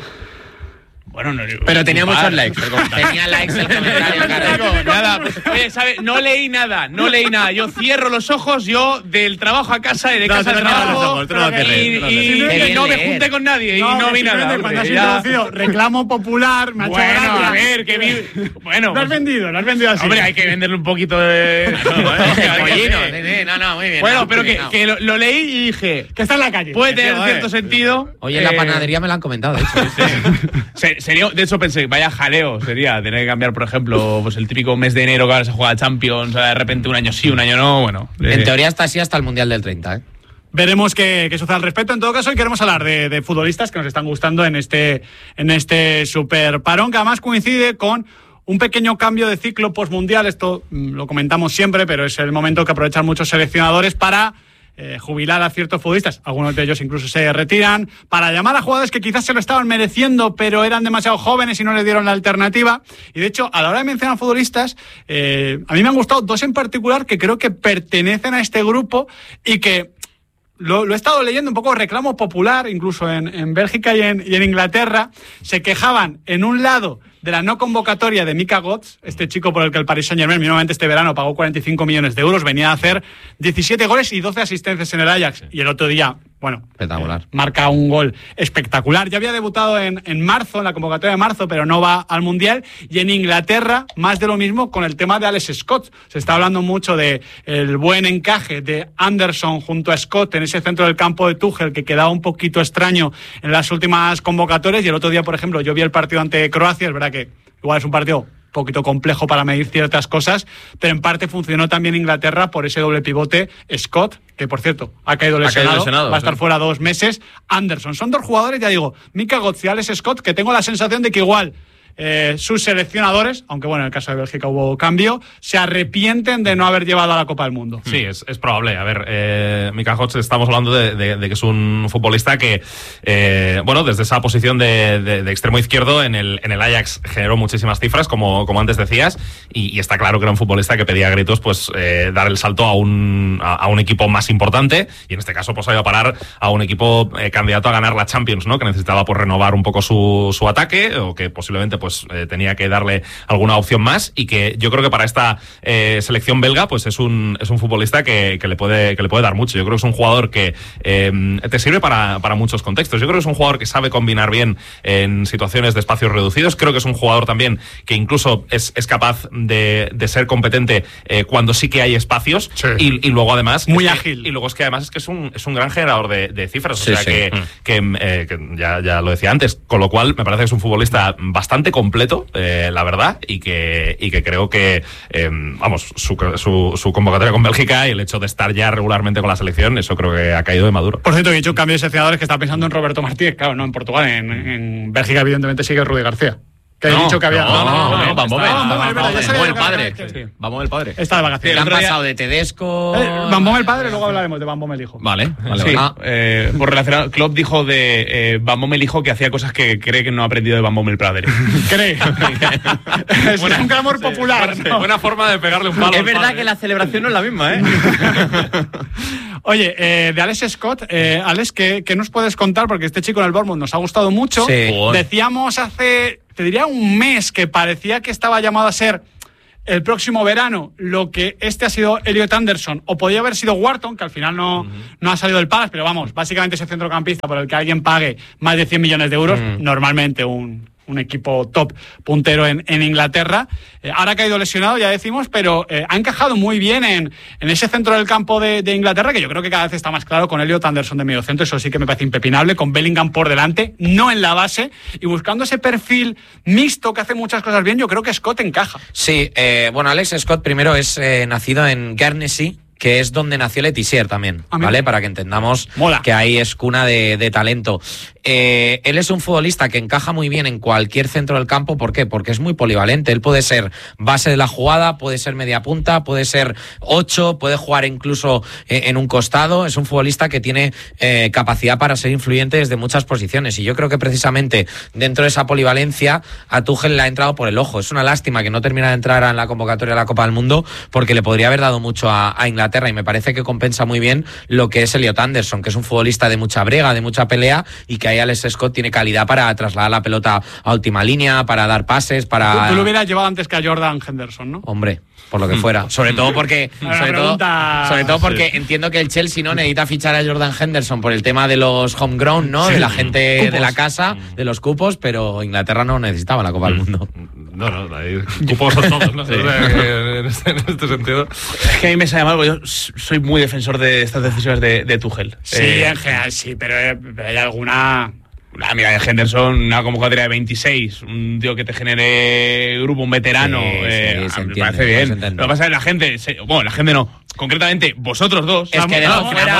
Bueno, no, pero tenía par, muchos likes. Tenía likes el comentario, claro. Nada, pues, oye, ¿sabes? No leí nada, no leí nada. Yo cierro los ojos, yo del trabajo a casa y de No, casa tú al no cierras trabajo. los ojos, tú no lo cierres, y tú no lo y- cierres. y no me junté con nadie y no vi nada. Cuando hombre, has ya. introducido reclamo popular, me ha hecho Bueno, gracia. a ver, que vi... Bueno, Lo has vendido, lo has vendido así. hombre, hay que venderle un poquito de... Pollino, nene, no, no, muy bien. Bueno, no, pero muy que, bien, no. que lo, lo leí y dije... Que está en la calle. Puede tener tío, cierto eh. sentido. Oye, en la eh, panadería me lo han comentado, de hecho. Se- sería, de hecho pensé, vaya jaleo sería tener que cambiar, por ejemplo, pues el típico mes de enero que ahora se juega Champions, de repente un año sí, un año no, bueno. En eh, teoría está así hasta el Mundial del treinta, ¿eh? Veremos qué, qué sucede al respecto. En todo caso, hoy queremos hablar de, de futbolistas que nos están gustando en este, en este super parón, que además coincide con un pequeño cambio de ciclo postmundial. Esto mm, lo comentamos siempre, pero es el momento que aprovechan muchos seleccionadores para eh, jubilar a ciertos futbolistas. Algunos de ellos incluso se retiran, para llamar a jugadores que quizás se lo estaban mereciendo, pero eran demasiado jóvenes y no les dieron la alternativa. Y de hecho, a la hora de mencionar futbolistas, eh, a mí me han gustado dos en particular que creo que pertenecen a este grupo y que Lo, lo he estado leyendo un poco, reclamo popular, incluso en, en Bélgica y en, y en Inglaterra. Se quejaban, en un lado, de la no convocatoria de Mika Götze, este chico por el que el Paris Saint-Germain mínimamente este verano pagó cuarenta y cinco millones de euros, venía a hacer diecisiete goles y doce asistencias en el Ajax. Y el otro día, bueno, espectacular. Eh, marca un gol espectacular. Ya había debutado en, en marzo, en la convocatoria de marzo, pero no va al Mundial. Y en Inglaterra, más de lo mismo con el tema de Alex Scott. Se está hablando mucho de el buen encaje de Anderson junto a Scott en ese centro del campo de Tuchel, que quedaba un poquito extraño en las últimas convocatorias. Y el otro día, por ejemplo, yo vi el partido ante Croacia, es verdad que igual es un partido un poquito complejo para medir ciertas cosas, pero en parte funcionó también Inglaterra por ese doble pivote Scott, que por cierto ha caído lesionado, ha caído lesionado va a estar sí. fuera dos meses. Anderson, son dos jugadores, ya digo, Mika Götze y Alex Scott, que tengo la sensación de que igual eh, sus seleccionadores, aunque bueno, en el caso de Bélgica hubo cambio, se arrepienten de no haber llevado a la Copa del Mundo. Sí, es, es probable. A ver, eh, Mika Götze, estamos hablando de, de, de que es un futbolista que, eh, bueno, desde esa posición de, de, de extremo izquierdo en el, en el Ajax generó muchísimas cifras, como, como antes decías, y, y está claro que era un futbolista que pedía a gritos pues eh, dar el salto a un, a, a un equipo más importante, y en este caso pues ha ido a parar a un equipo eh, candidato a ganar la Champions, ¿no? Que necesitaba pues renovar un poco su, su ataque, o que posiblemente pues eh, tenía que darle alguna opción más, y que yo creo que para esta eh, selección belga pues es un, es un futbolista que, que, le puede, que le puede dar mucho. Yo creo que es un jugador que eh, te sirve para, para muchos contextos. Yo creo que es un jugador que sabe combinar bien en situaciones de espacios reducidos. Creo que es un jugador también que incluso es, es capaz de, de ser competente eh, cuando sí que hay espacios, sí. y, y luego además muy es ágil que, y luego es que además es que es un, es un gran generador de, de cifras, o sí, sea sí. que, Mm. que, eh, que ya, ya lo decía antes, con lo cual me parece que es un futbolista bastante completo, eh, la verdad, y que, y que creo que, eh, vamos, su, su, su convocatoria con Bélgica y el hecho de estar ya regularmente con la selección, eso creo que ha caído de maduro. Por cierto, he hecho un cambio de seleccionadores que está pensando en Roberto Martínez, claro, no en Portugal, en, en Bélgica evidentemente sigue Rudi García. Que he no, dicho que había. No, no, no, no, no Bambomel. Vamos el padre. Vamos el padre. Está de vacaciones. Han pasado de Tedesco. Eh, Bambomel el padre, luego hablaremos de Bambomel el hijo. Vale, vale. Sí, vale. Eh, por relacionar, Klopp dijo de eh, Bambomel el hijo que hacía cosas que cree que no ha aprendido de Bambomel el padre. Cree. Es un clamor popular. Sí, ¿no? Buena forma de pegarle un palo. Es verdad que la celebración no es la misma, ¿eh? Oye, eh, de Alex Scott, eh, Alex, ¿qué, ¿qué nos puedes contar? Porque este chico en el Bournemouth nos ha gustado mucho. Sí. Decíamos hace, te diría, un mes que parecía que estaba llamado a ser el próximo verano lo que este ha sido Elliot Anderson, o podía haber sido Wharton, que al final no, uh-huh. no ha salido del Palace, pero vamos, básicamente ese centrocampista por el que alguien pague más de cien millones de euros, uh-huh. normalmente un... un equipo top puntero en, en Inglaterra. Eh, ahora ha caído lesionado, ya decimos, pero eh, ha encajado muy bien en, en ese centro del campo de, de Inglaterra, que yo creo que cada vez está más claro con Elliot Anderson de medio centro, eso sí que me parece impepinable, con Bellingham por delante, no en la base, y buscando ese perfil mixto que hace muchas cosas bien, yo creo que Scott encaja. Sí, eh, bueno, Alex Scott primero es eh, nacido en Guernsey, que es donde nació Letizier también, ¿vale? Amén. Para que entendamos Mola. que ahí es cuna de, de talento. Eh, él es un futbolista que encaja muy bien en cualquier centro del campo. ¿Por qué? Porque es muy polivalente. Él puede ser base de la jugada, puede ser media punta, puede ser ocho, puede jugar incluso eh, en un costado. Es un futbolista que tiene eh, capacidad para ser influyente desde muchas posiciones. Y yo creo que precisamente dentro de esa polivalencia a Tuchel le ha entrado por el ojo. Es una lástima que no termina de entrar en la convocatoria de la Copa del Mundo, porque le podría haber dado mucho a, a Inglaterra. Y me parece que compensa muy bien lo que es Elliot Anderson, que es un futbolista de mucha brega, de mucha pelea, y que ahí Alex Scott tiene calidad para trasladar la pelota a última línea, para dar pases, para... Tú, tú lo hubieras llevado antes que a Jordan Henderson, ¿no? Hombre, por lo que fuera. Sobre todo porque, sobre todo, sobre todo porque sí. entiendo que el Chelsea no necesita fichar a Jordan Henderson por el tema de los homegrown, ¿no? Sí. De la gente cupos. de la casa, de los cupos, pero Inglaterra no necesitaba la Copa del Mundo. No, no, ahí cupos son todos, ¿no? Sí. O sea, que en, este, en este sentido. Es que a mí me sale mal, porque yo soy muy defensor de estas decisiones de, de Tuchel. Sí, eh, en general sí, pero hay alguna... La mira de Henderson, una convocatoria de veintiséis, un tío que te genere grupo, un veterano, sí, eh, sí, me entiende, parece bien. Lo que pasa es que la gente, se, bueno, la gente no, concretamente vosotros dos. Es que dejó fuera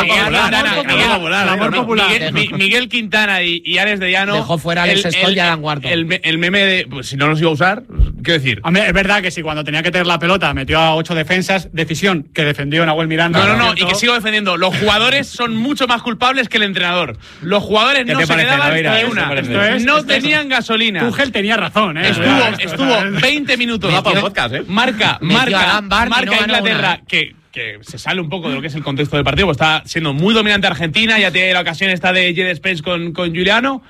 a amor popular. Miguel Quintana y, y Alex de Llano. Dejó fuera a Alex Scott y a Dan Wharton. El, el meme de, pues si no los iba a usar, ¿qué decir? A mí, es verdad que si cuando tenía que tener la pelota metió a ocho defensas, decisión que defendió Nahuel Miranda. No, no, no, y que sigo defendiendo. Los jugadores son mucho más culpables que el entrenador. Los jugadores no se le daban ni una. Es, no tenían gasolina. Tuchel tenía razón, ¿eh? Estuvo, estuvo veinte minutos. Da para podcast, ¿eh? Marca, marca, marca Inglaterra que, que se sale un poco de lo que es el contexto del partido, pues está siendo muy dominante Argentina, ya tiene la ocasión esta de Jed Spence con, con Giuliano.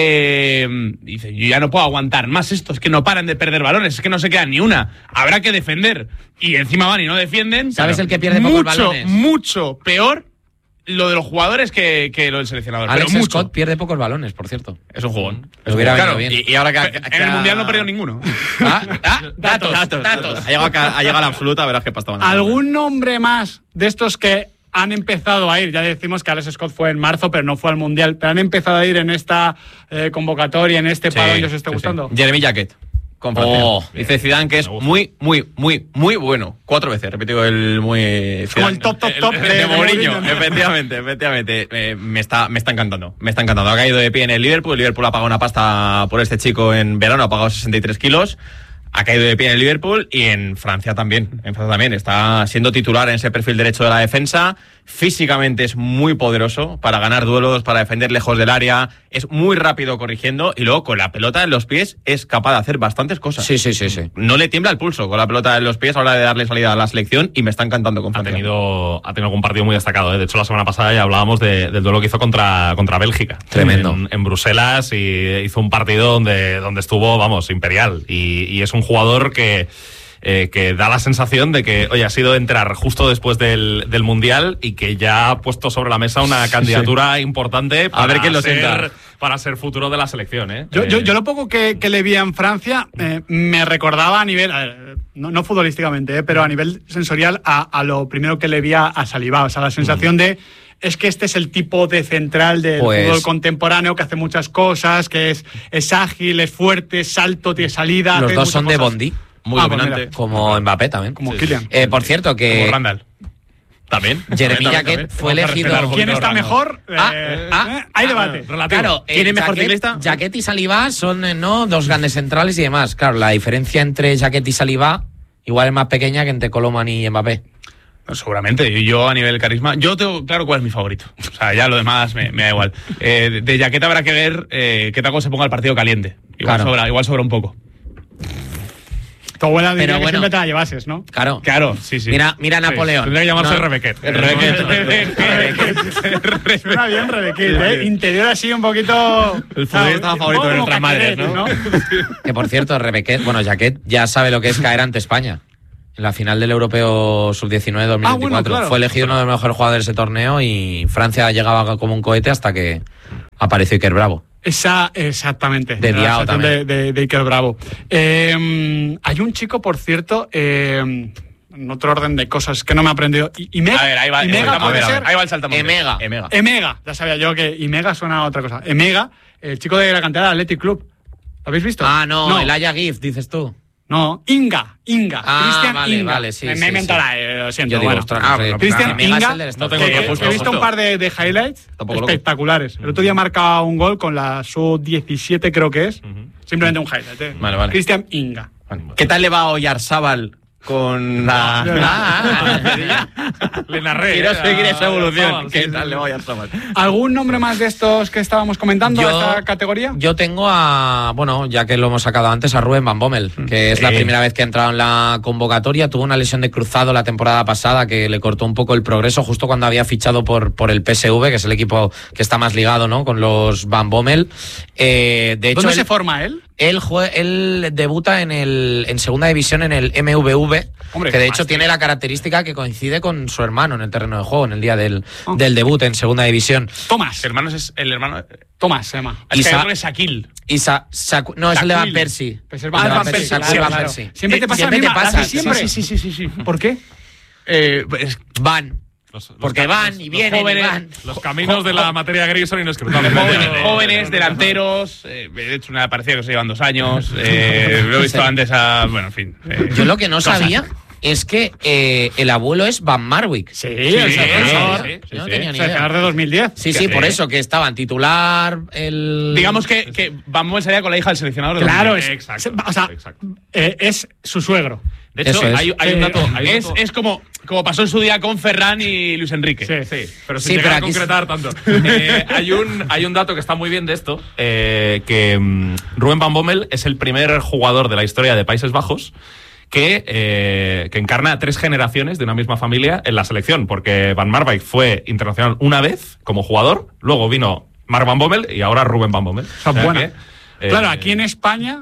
Eh, dice, yo ya no puedo aguantar más esto, es que no paran de perder balones, es que no se queda ni una. Habrá que defender. Y encima van y no defienden. ¿Sabes el que pierde pocos balones? Mucho, mucho peor lo de los jugadores que, que lo del seleccionador. Alex pero Scott pierde pocos balones, por cierto. Es un jugón. Lo hubiera claro, bien. Y, y ahora que, que, que en el a... Mundial no perdió ninguno. ¿Ah? ¿Ah? Datos, datos, datos. Ha llegado a, ha llegado a la absoluta, verás qué pasta van a ¿Algún nombre más de estos que han empezado a ir? Ya decimos que Alex Scott fue en marzo, pero no fue al Mundial. Pero han empezado a ir en esta eh, convocatoria, en este sí, paro, y os esté sí, gustando. Sí. Jeremy Jacket. Con oh, dice Zidane que es muy, muy, muy, muy bueno. Cuatro veces, repito el muy... Como el top, top, top el, el, de, de Mourinho. Efectivamente, efectivamente. Eh, me, está, me está encantando, me está encantando. Ha caído de pie en el Liverpool. El Liverpool ha pagado una pasta por este chico en verano, ha pagado sesenta y tres kilos. Ha caído de pie en el Liverpool y en Francia también. En Francia también. Está siendo titular en ese perfil derecho de la defensa. Físicamente es muy poderoso para ganar duelos, para defender lejos del área. Es muy rápido corrigiendo y luego con la pelota en los pies es capaz de hacer bastantes cosas. Sí, sí, sí, sí. No le tiembla el pulso con la pelota en los pies a la hora de darle salida a la selección y me está encantando con Francia. Ha tenido, ha tenido algún partido muy destacado, ¿eh? De hecho, la semana pasada ya hablábamos de, del duelo que hizo contra, contra Bélgica. Tremendo. En, en Bruselas, y hizo un partido donde, donde estuvo, vamos, imperial. Y, y es un jugador que... Eh, que da la sensación de que, oye, ha sido entrar justo después del, del Mundial y que ya ha puesto sobre la mesa una candidatura sí. importante para a ver quién lo ser, sienta. para ser futuro de la selección, ¿eh? Yo, eh, yo, yo lo poco que, que le vi en Francia eh, me recordaba a nivel, a ver, no, no futbolísticamente, eh, pero a nivel sensorial a, a lo primero que le vi a, a Saliba. O sea, la sensación de es que este es el tipo de central del Pues- fútbol contemporáneo que hace muchas cosas, que es, es ágil, es fuerte, es salto, tiene salida. Los hace dos muchas son de cosas. Bondi. Muy Ah, pues dominante. mira. Como Mbappé también. Como Kylian. Eh, por cierto, que. Como Randall. También. Jeremy También, Jacquet también. fue Vamos a respetar elegido. un ¿Quién poquito está Randall. mejor? Ah, Eh, ah, eh, hay debate. Claro, ¿Quién es mejor Jacquet- ciclista? Jacquet y Saliba son eh, no dos grandes centrales y demás. Claro, la diferencia entre Jacquet y Saliba igual es más pequeña que entre Coleman y Mbappé. No, seguramente. Y yo a nivel carisma, yo tengo claro cuál es mi favorito. O sea, ya lo demás me, me da igual. Eh, de- de Jacquet habrá que ver eh, qué tal se ponga el partido caliente. Igual, Claro. sobra, igual sobra un poco. Tu abuela diría Pero que bueno. siempre te la llevases, ¿no? Claro. Claro, sí, sí. Mira, mira Napoleón. Tendría que llamarse No. Rebequet. El Rebequet. Suena bien, Rebequet, ¿eh? Interior así un poquito... El futbolista favorito de nuestras madres, ¿no? Que por cierto, Rebequet, bueno, Jacquet ya sabe lo que es caer ante España. En la final del Europeo sub diecinueve dos mil veinticuatro. Ah, bueno, claro. Fue elegido uno de los mejores jugadores de ese torneo y Francia llegaba como un cohete hasta que apareció Iker Bravo. Esa, exactamente. De la Diao sensación también. De, de, de Iker Bravo. Eh, hay un chico, por cierto, eh, en otro orden de cosas que no me he aprendido. Y, y A ver, ahí va, Imega a puede ver, a ver, ser. ahí va el saltamontes. Emega. Emega. Emega. Ya sabía yo que Imega suena a otra cosa. Emega, el chico de la cantera del Athletic Club. ¿Lo habéis visto? Ah, no, no. el Aya Gift, dices tú. No, Inga, Inga, Ah, Cristian vale, Inga. vale, sí, me sí, me he inventado sí. la, eh, lo siento. Yo digo, bueno. ostras, Ah, no sé. Cristian Emega es Inga, el del Estado. que- No tengo que- ni justo, he visto justo. un par de, de highlights Tampoco lo- espectaculares. El otro día marca un gol con la sub diecisiete, creo que es. Simplemente un highlight. ¿eh? Vale, vale. Cristian Inga. ¿Qué tal le va a Oyarzábal con la... Le narré. Quiero eh, seguir a- esa evolución. a- ¿Qué sí, tal sí. le va a Oyarzábal? ¿Algún nombre más de estos que estábamos comentando Yo- a esta categoría? Yo tengo a, bueno, ya que lo hemos sacado antes, a Ruben Van Bommel, que es la Sí. primera vez que ha entrado en la convocatoria. Tuvo una lesión de cruzado la temporada pasada que le cortó un poco el progreso justo cuando había fichado por, por el P S V, que es el equipo que está más ligado, ¿no?, con los Van Bommel. Eh, de hecho, ¿Dónde él, se forma él? él, jue- él debuta en, el, en segunda división en el M V V, Hombre, que de hecho más, tiene tío. la característica que coincide con su hermano en el terreno de juego, en el día del, Oh. del debut en segunda división. Tomás. Hermanos es el hermano. Tomás se llama. Es que Isa- hay otro es Shaquille. Y Sa- Sa- no, es el de Van Shaquille. Persie. Pues es El Van de Van Persie, Persie, claro, Shaquille Van claro. Persie. Siempre te Eh, pasa siempre la te misma, pasa, así siempre. Sí, sí, sí, sí, sí. ¿Por qué? Eh, pues, Van. Los, los Porque ca- van los- y los vienen y jóvenes- van. Los caminos de la materia gris son inescrutables. jóvenes, jóvenes, delanteros. Eh, de hecho, una parecía que se llevan dos años. Eh, lo he visto antes a. Bueno, en fin. eh, Yo lo que no cosas. sabía es que eh, el abuelo es Van Marwick. Sí, Sí, el sí, seleccionador. sí, sí, Yo no sí. tenía ni Seleccionador idea. de dos mil diez. Sí, sí, por eso, que estaba en titular el... Digamos que, que Van Bommel salía con la hija del seleccionador. de Claro, dos mil. es, Exacto, se- o sea, exacto. eh, es su suegro. De hecho, Eso es. hay, hay un dato. Hay un Es, dato- es como, como pasó en su día con Ferran y Luis Enrique. Sí. Sí, pero Sí, sin llegar pero a aquí- concretar tanto. Eh, hay, un, hay un dato que está muy bien de esto, eh, que mm, Ruben Van Bommel es el primer jugador de la historia de Países Bajos que, eh, que encarna a tres generaciones de una misma familia en la selección, porque Van Marwijk fue internacional una vez como jugador, luego vino Mark Van Bommel y ahora Ruben Van Bommel. O sea, O sea buena. que, eh, Claro, aquí en España,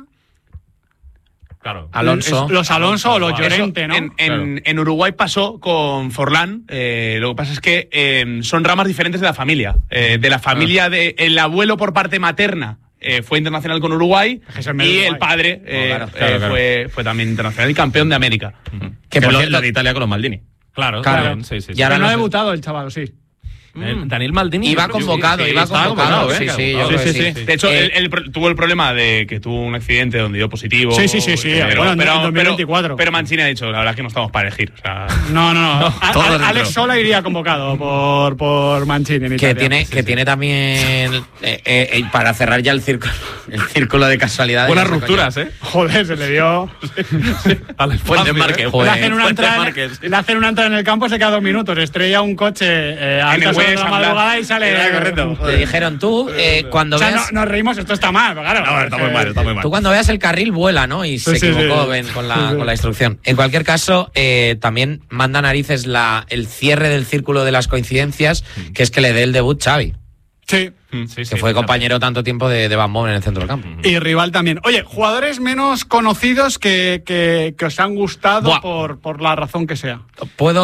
Claro. Alonso. es- los Alonso o los Eso, Llorente, ¿no? En, en- en Uruguay pasó con Forlán. eh, lo que pasa es que eh, son ramas diferentes de la familia. Eh, de la familia de el abuelo por parte materna eh, fue internacional con Uruguay Es el y medio el Uruguay. padre eh, claro, eh, claro, claro. Fue, fue también internacional y campeón de América. Que Que por lo, cierto- lo de Italia con los Maldini. Claro, Claro. también, sí, sí, sí. Y ahora Pero no ha no sé- debutado el chaval, sí. Eh, Daniel Maldini. Iba yo creo que convocado, sí, iba estaba convocado, ¿eh? sí, sí, yo Claro. creo que Sí, sí, sí. sí. De hecho, Eh, él, él pro- tuvo el problema de que tuvo un accidente donde dio positivo. Sí, sí, sí, sí, Pero, bueno, en pero- dos mil veinticuatro. Pero, pero Mancini ha dicho, la verdad es que no estamos para elegir. O sea, No, no, no. A- todo a- dentro. Alex Sola iría convocado por, por Mancini en que Italia. tiene, que tiene también, eh, eh, eh, para cerrar ya el círculo, el círculo de casualidades. Buenas no sé, rupturas, coño. ¿eh? Joder, se le dio. Alex Fuentes Márquez, Márquez. ¿eh? Le Joder. hacen, una Fuentes entrada en, Márquez. le hacen una entrada en el campo, se queda dos minutos. Estrella un coche eh, a En el altas horas de West la Ham, madrugada y sale. Era correcto. Le dijeron tú, eh, cuando O sea, veas... no, nos reímos, esto está mal, claro. No, está muy mal, está muy mal. Tú cuando veas el carril vuela, ¿no? Y Sí, se sí, equivocó sí. ven, con, la, Sí, sí. con la instrucción. En cualquier caso, eh, también manda narices la, el cierre del círculo de las coincidencias, que es que le dé el debut Xavi, Sí. Sí, sí, que fue sí, compañero tanto tiempo de, de Van Bommel en el centro del campo. Y rival también. Oye, jugadores menos conocidos que, que, que os han gustado Buah. por, por la razón que sea. Puedo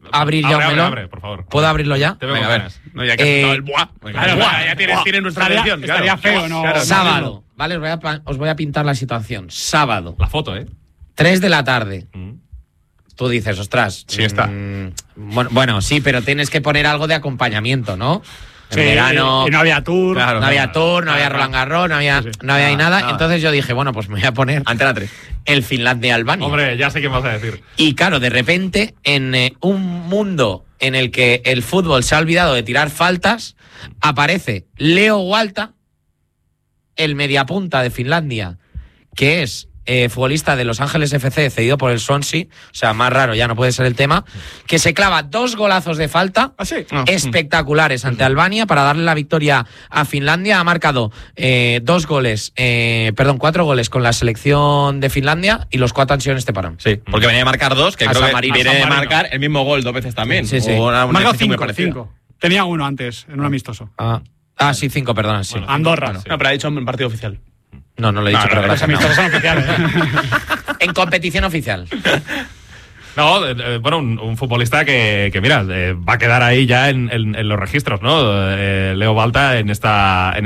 abrir ya abre, un abre, melón? abre, por favor. ¿Puedo abrirlo ya? Te veo Venga, con a ver. ganas. No, ya que has Eh, quitado el buah. Claro, Buah, claro, ya tienes, buah. tienes nuestra Estaría- atención. estaría claro. feo, ¿no? Claro, Sábado, ¿vale? Os voy, a, pa- os voy a pintar la situación. Sábado, La foto, ¿eh? tres de la tarde. Mm. Tú dices, ostras. Sí está. mm, bueno, bueno, sí, pero tienes que poner algo de acompañamiento, ¿no? En Sí, verano. y no había tour. no había tour, no había Roland Garros, no había, Sí, sí. no había ahí Nada, nada. nada. Entonces yo dije, bueno, pues me voy a poner Antena tres. el Finlandia-Albania. Hombre, ya sé qué vas a decir. Y claro, de repente, en eh, un mundo en el que el fútbol se ha olvidado de tirar faltas, aparece Leo Walta, el mediapunta de Finlandia, que es eh, futbolista de Los Ángeles F C, cedido por el Swansea, o sea, más raro ya no puede ser el tema, que se clava dos golazos de falta ¿Ah, sí? espectaculares ante Albania para darle la victoria a Finlandia. Ha marcado eh, dos goles, eh, perdón, cuatro goles con la selección de Finlandia y los cuatro han sido en este parón. Sí, porque venía a marcar dos, que A creo San que Marino. viene A San de Marino. marcar el mismo gol dos veces también. Sí, sí. O una, Ha una marcado decisión muy cinco, parecida. cinco. Tenía uno antes, en un amistoso. Ah, ah sí, cinco, perdón. Sí. Andorra. No, pero ha dicho en partido oficial. No, no lo he dicho, No, pero no, Los gracias. amistosos no. son oficiales. En competición oficial. No, eh, eh, bueno, un, un futbolista que, que mira, eh, va a quedar ahí ya en, en- en los registros, ¿no? Eh, Leo Balta en esta, en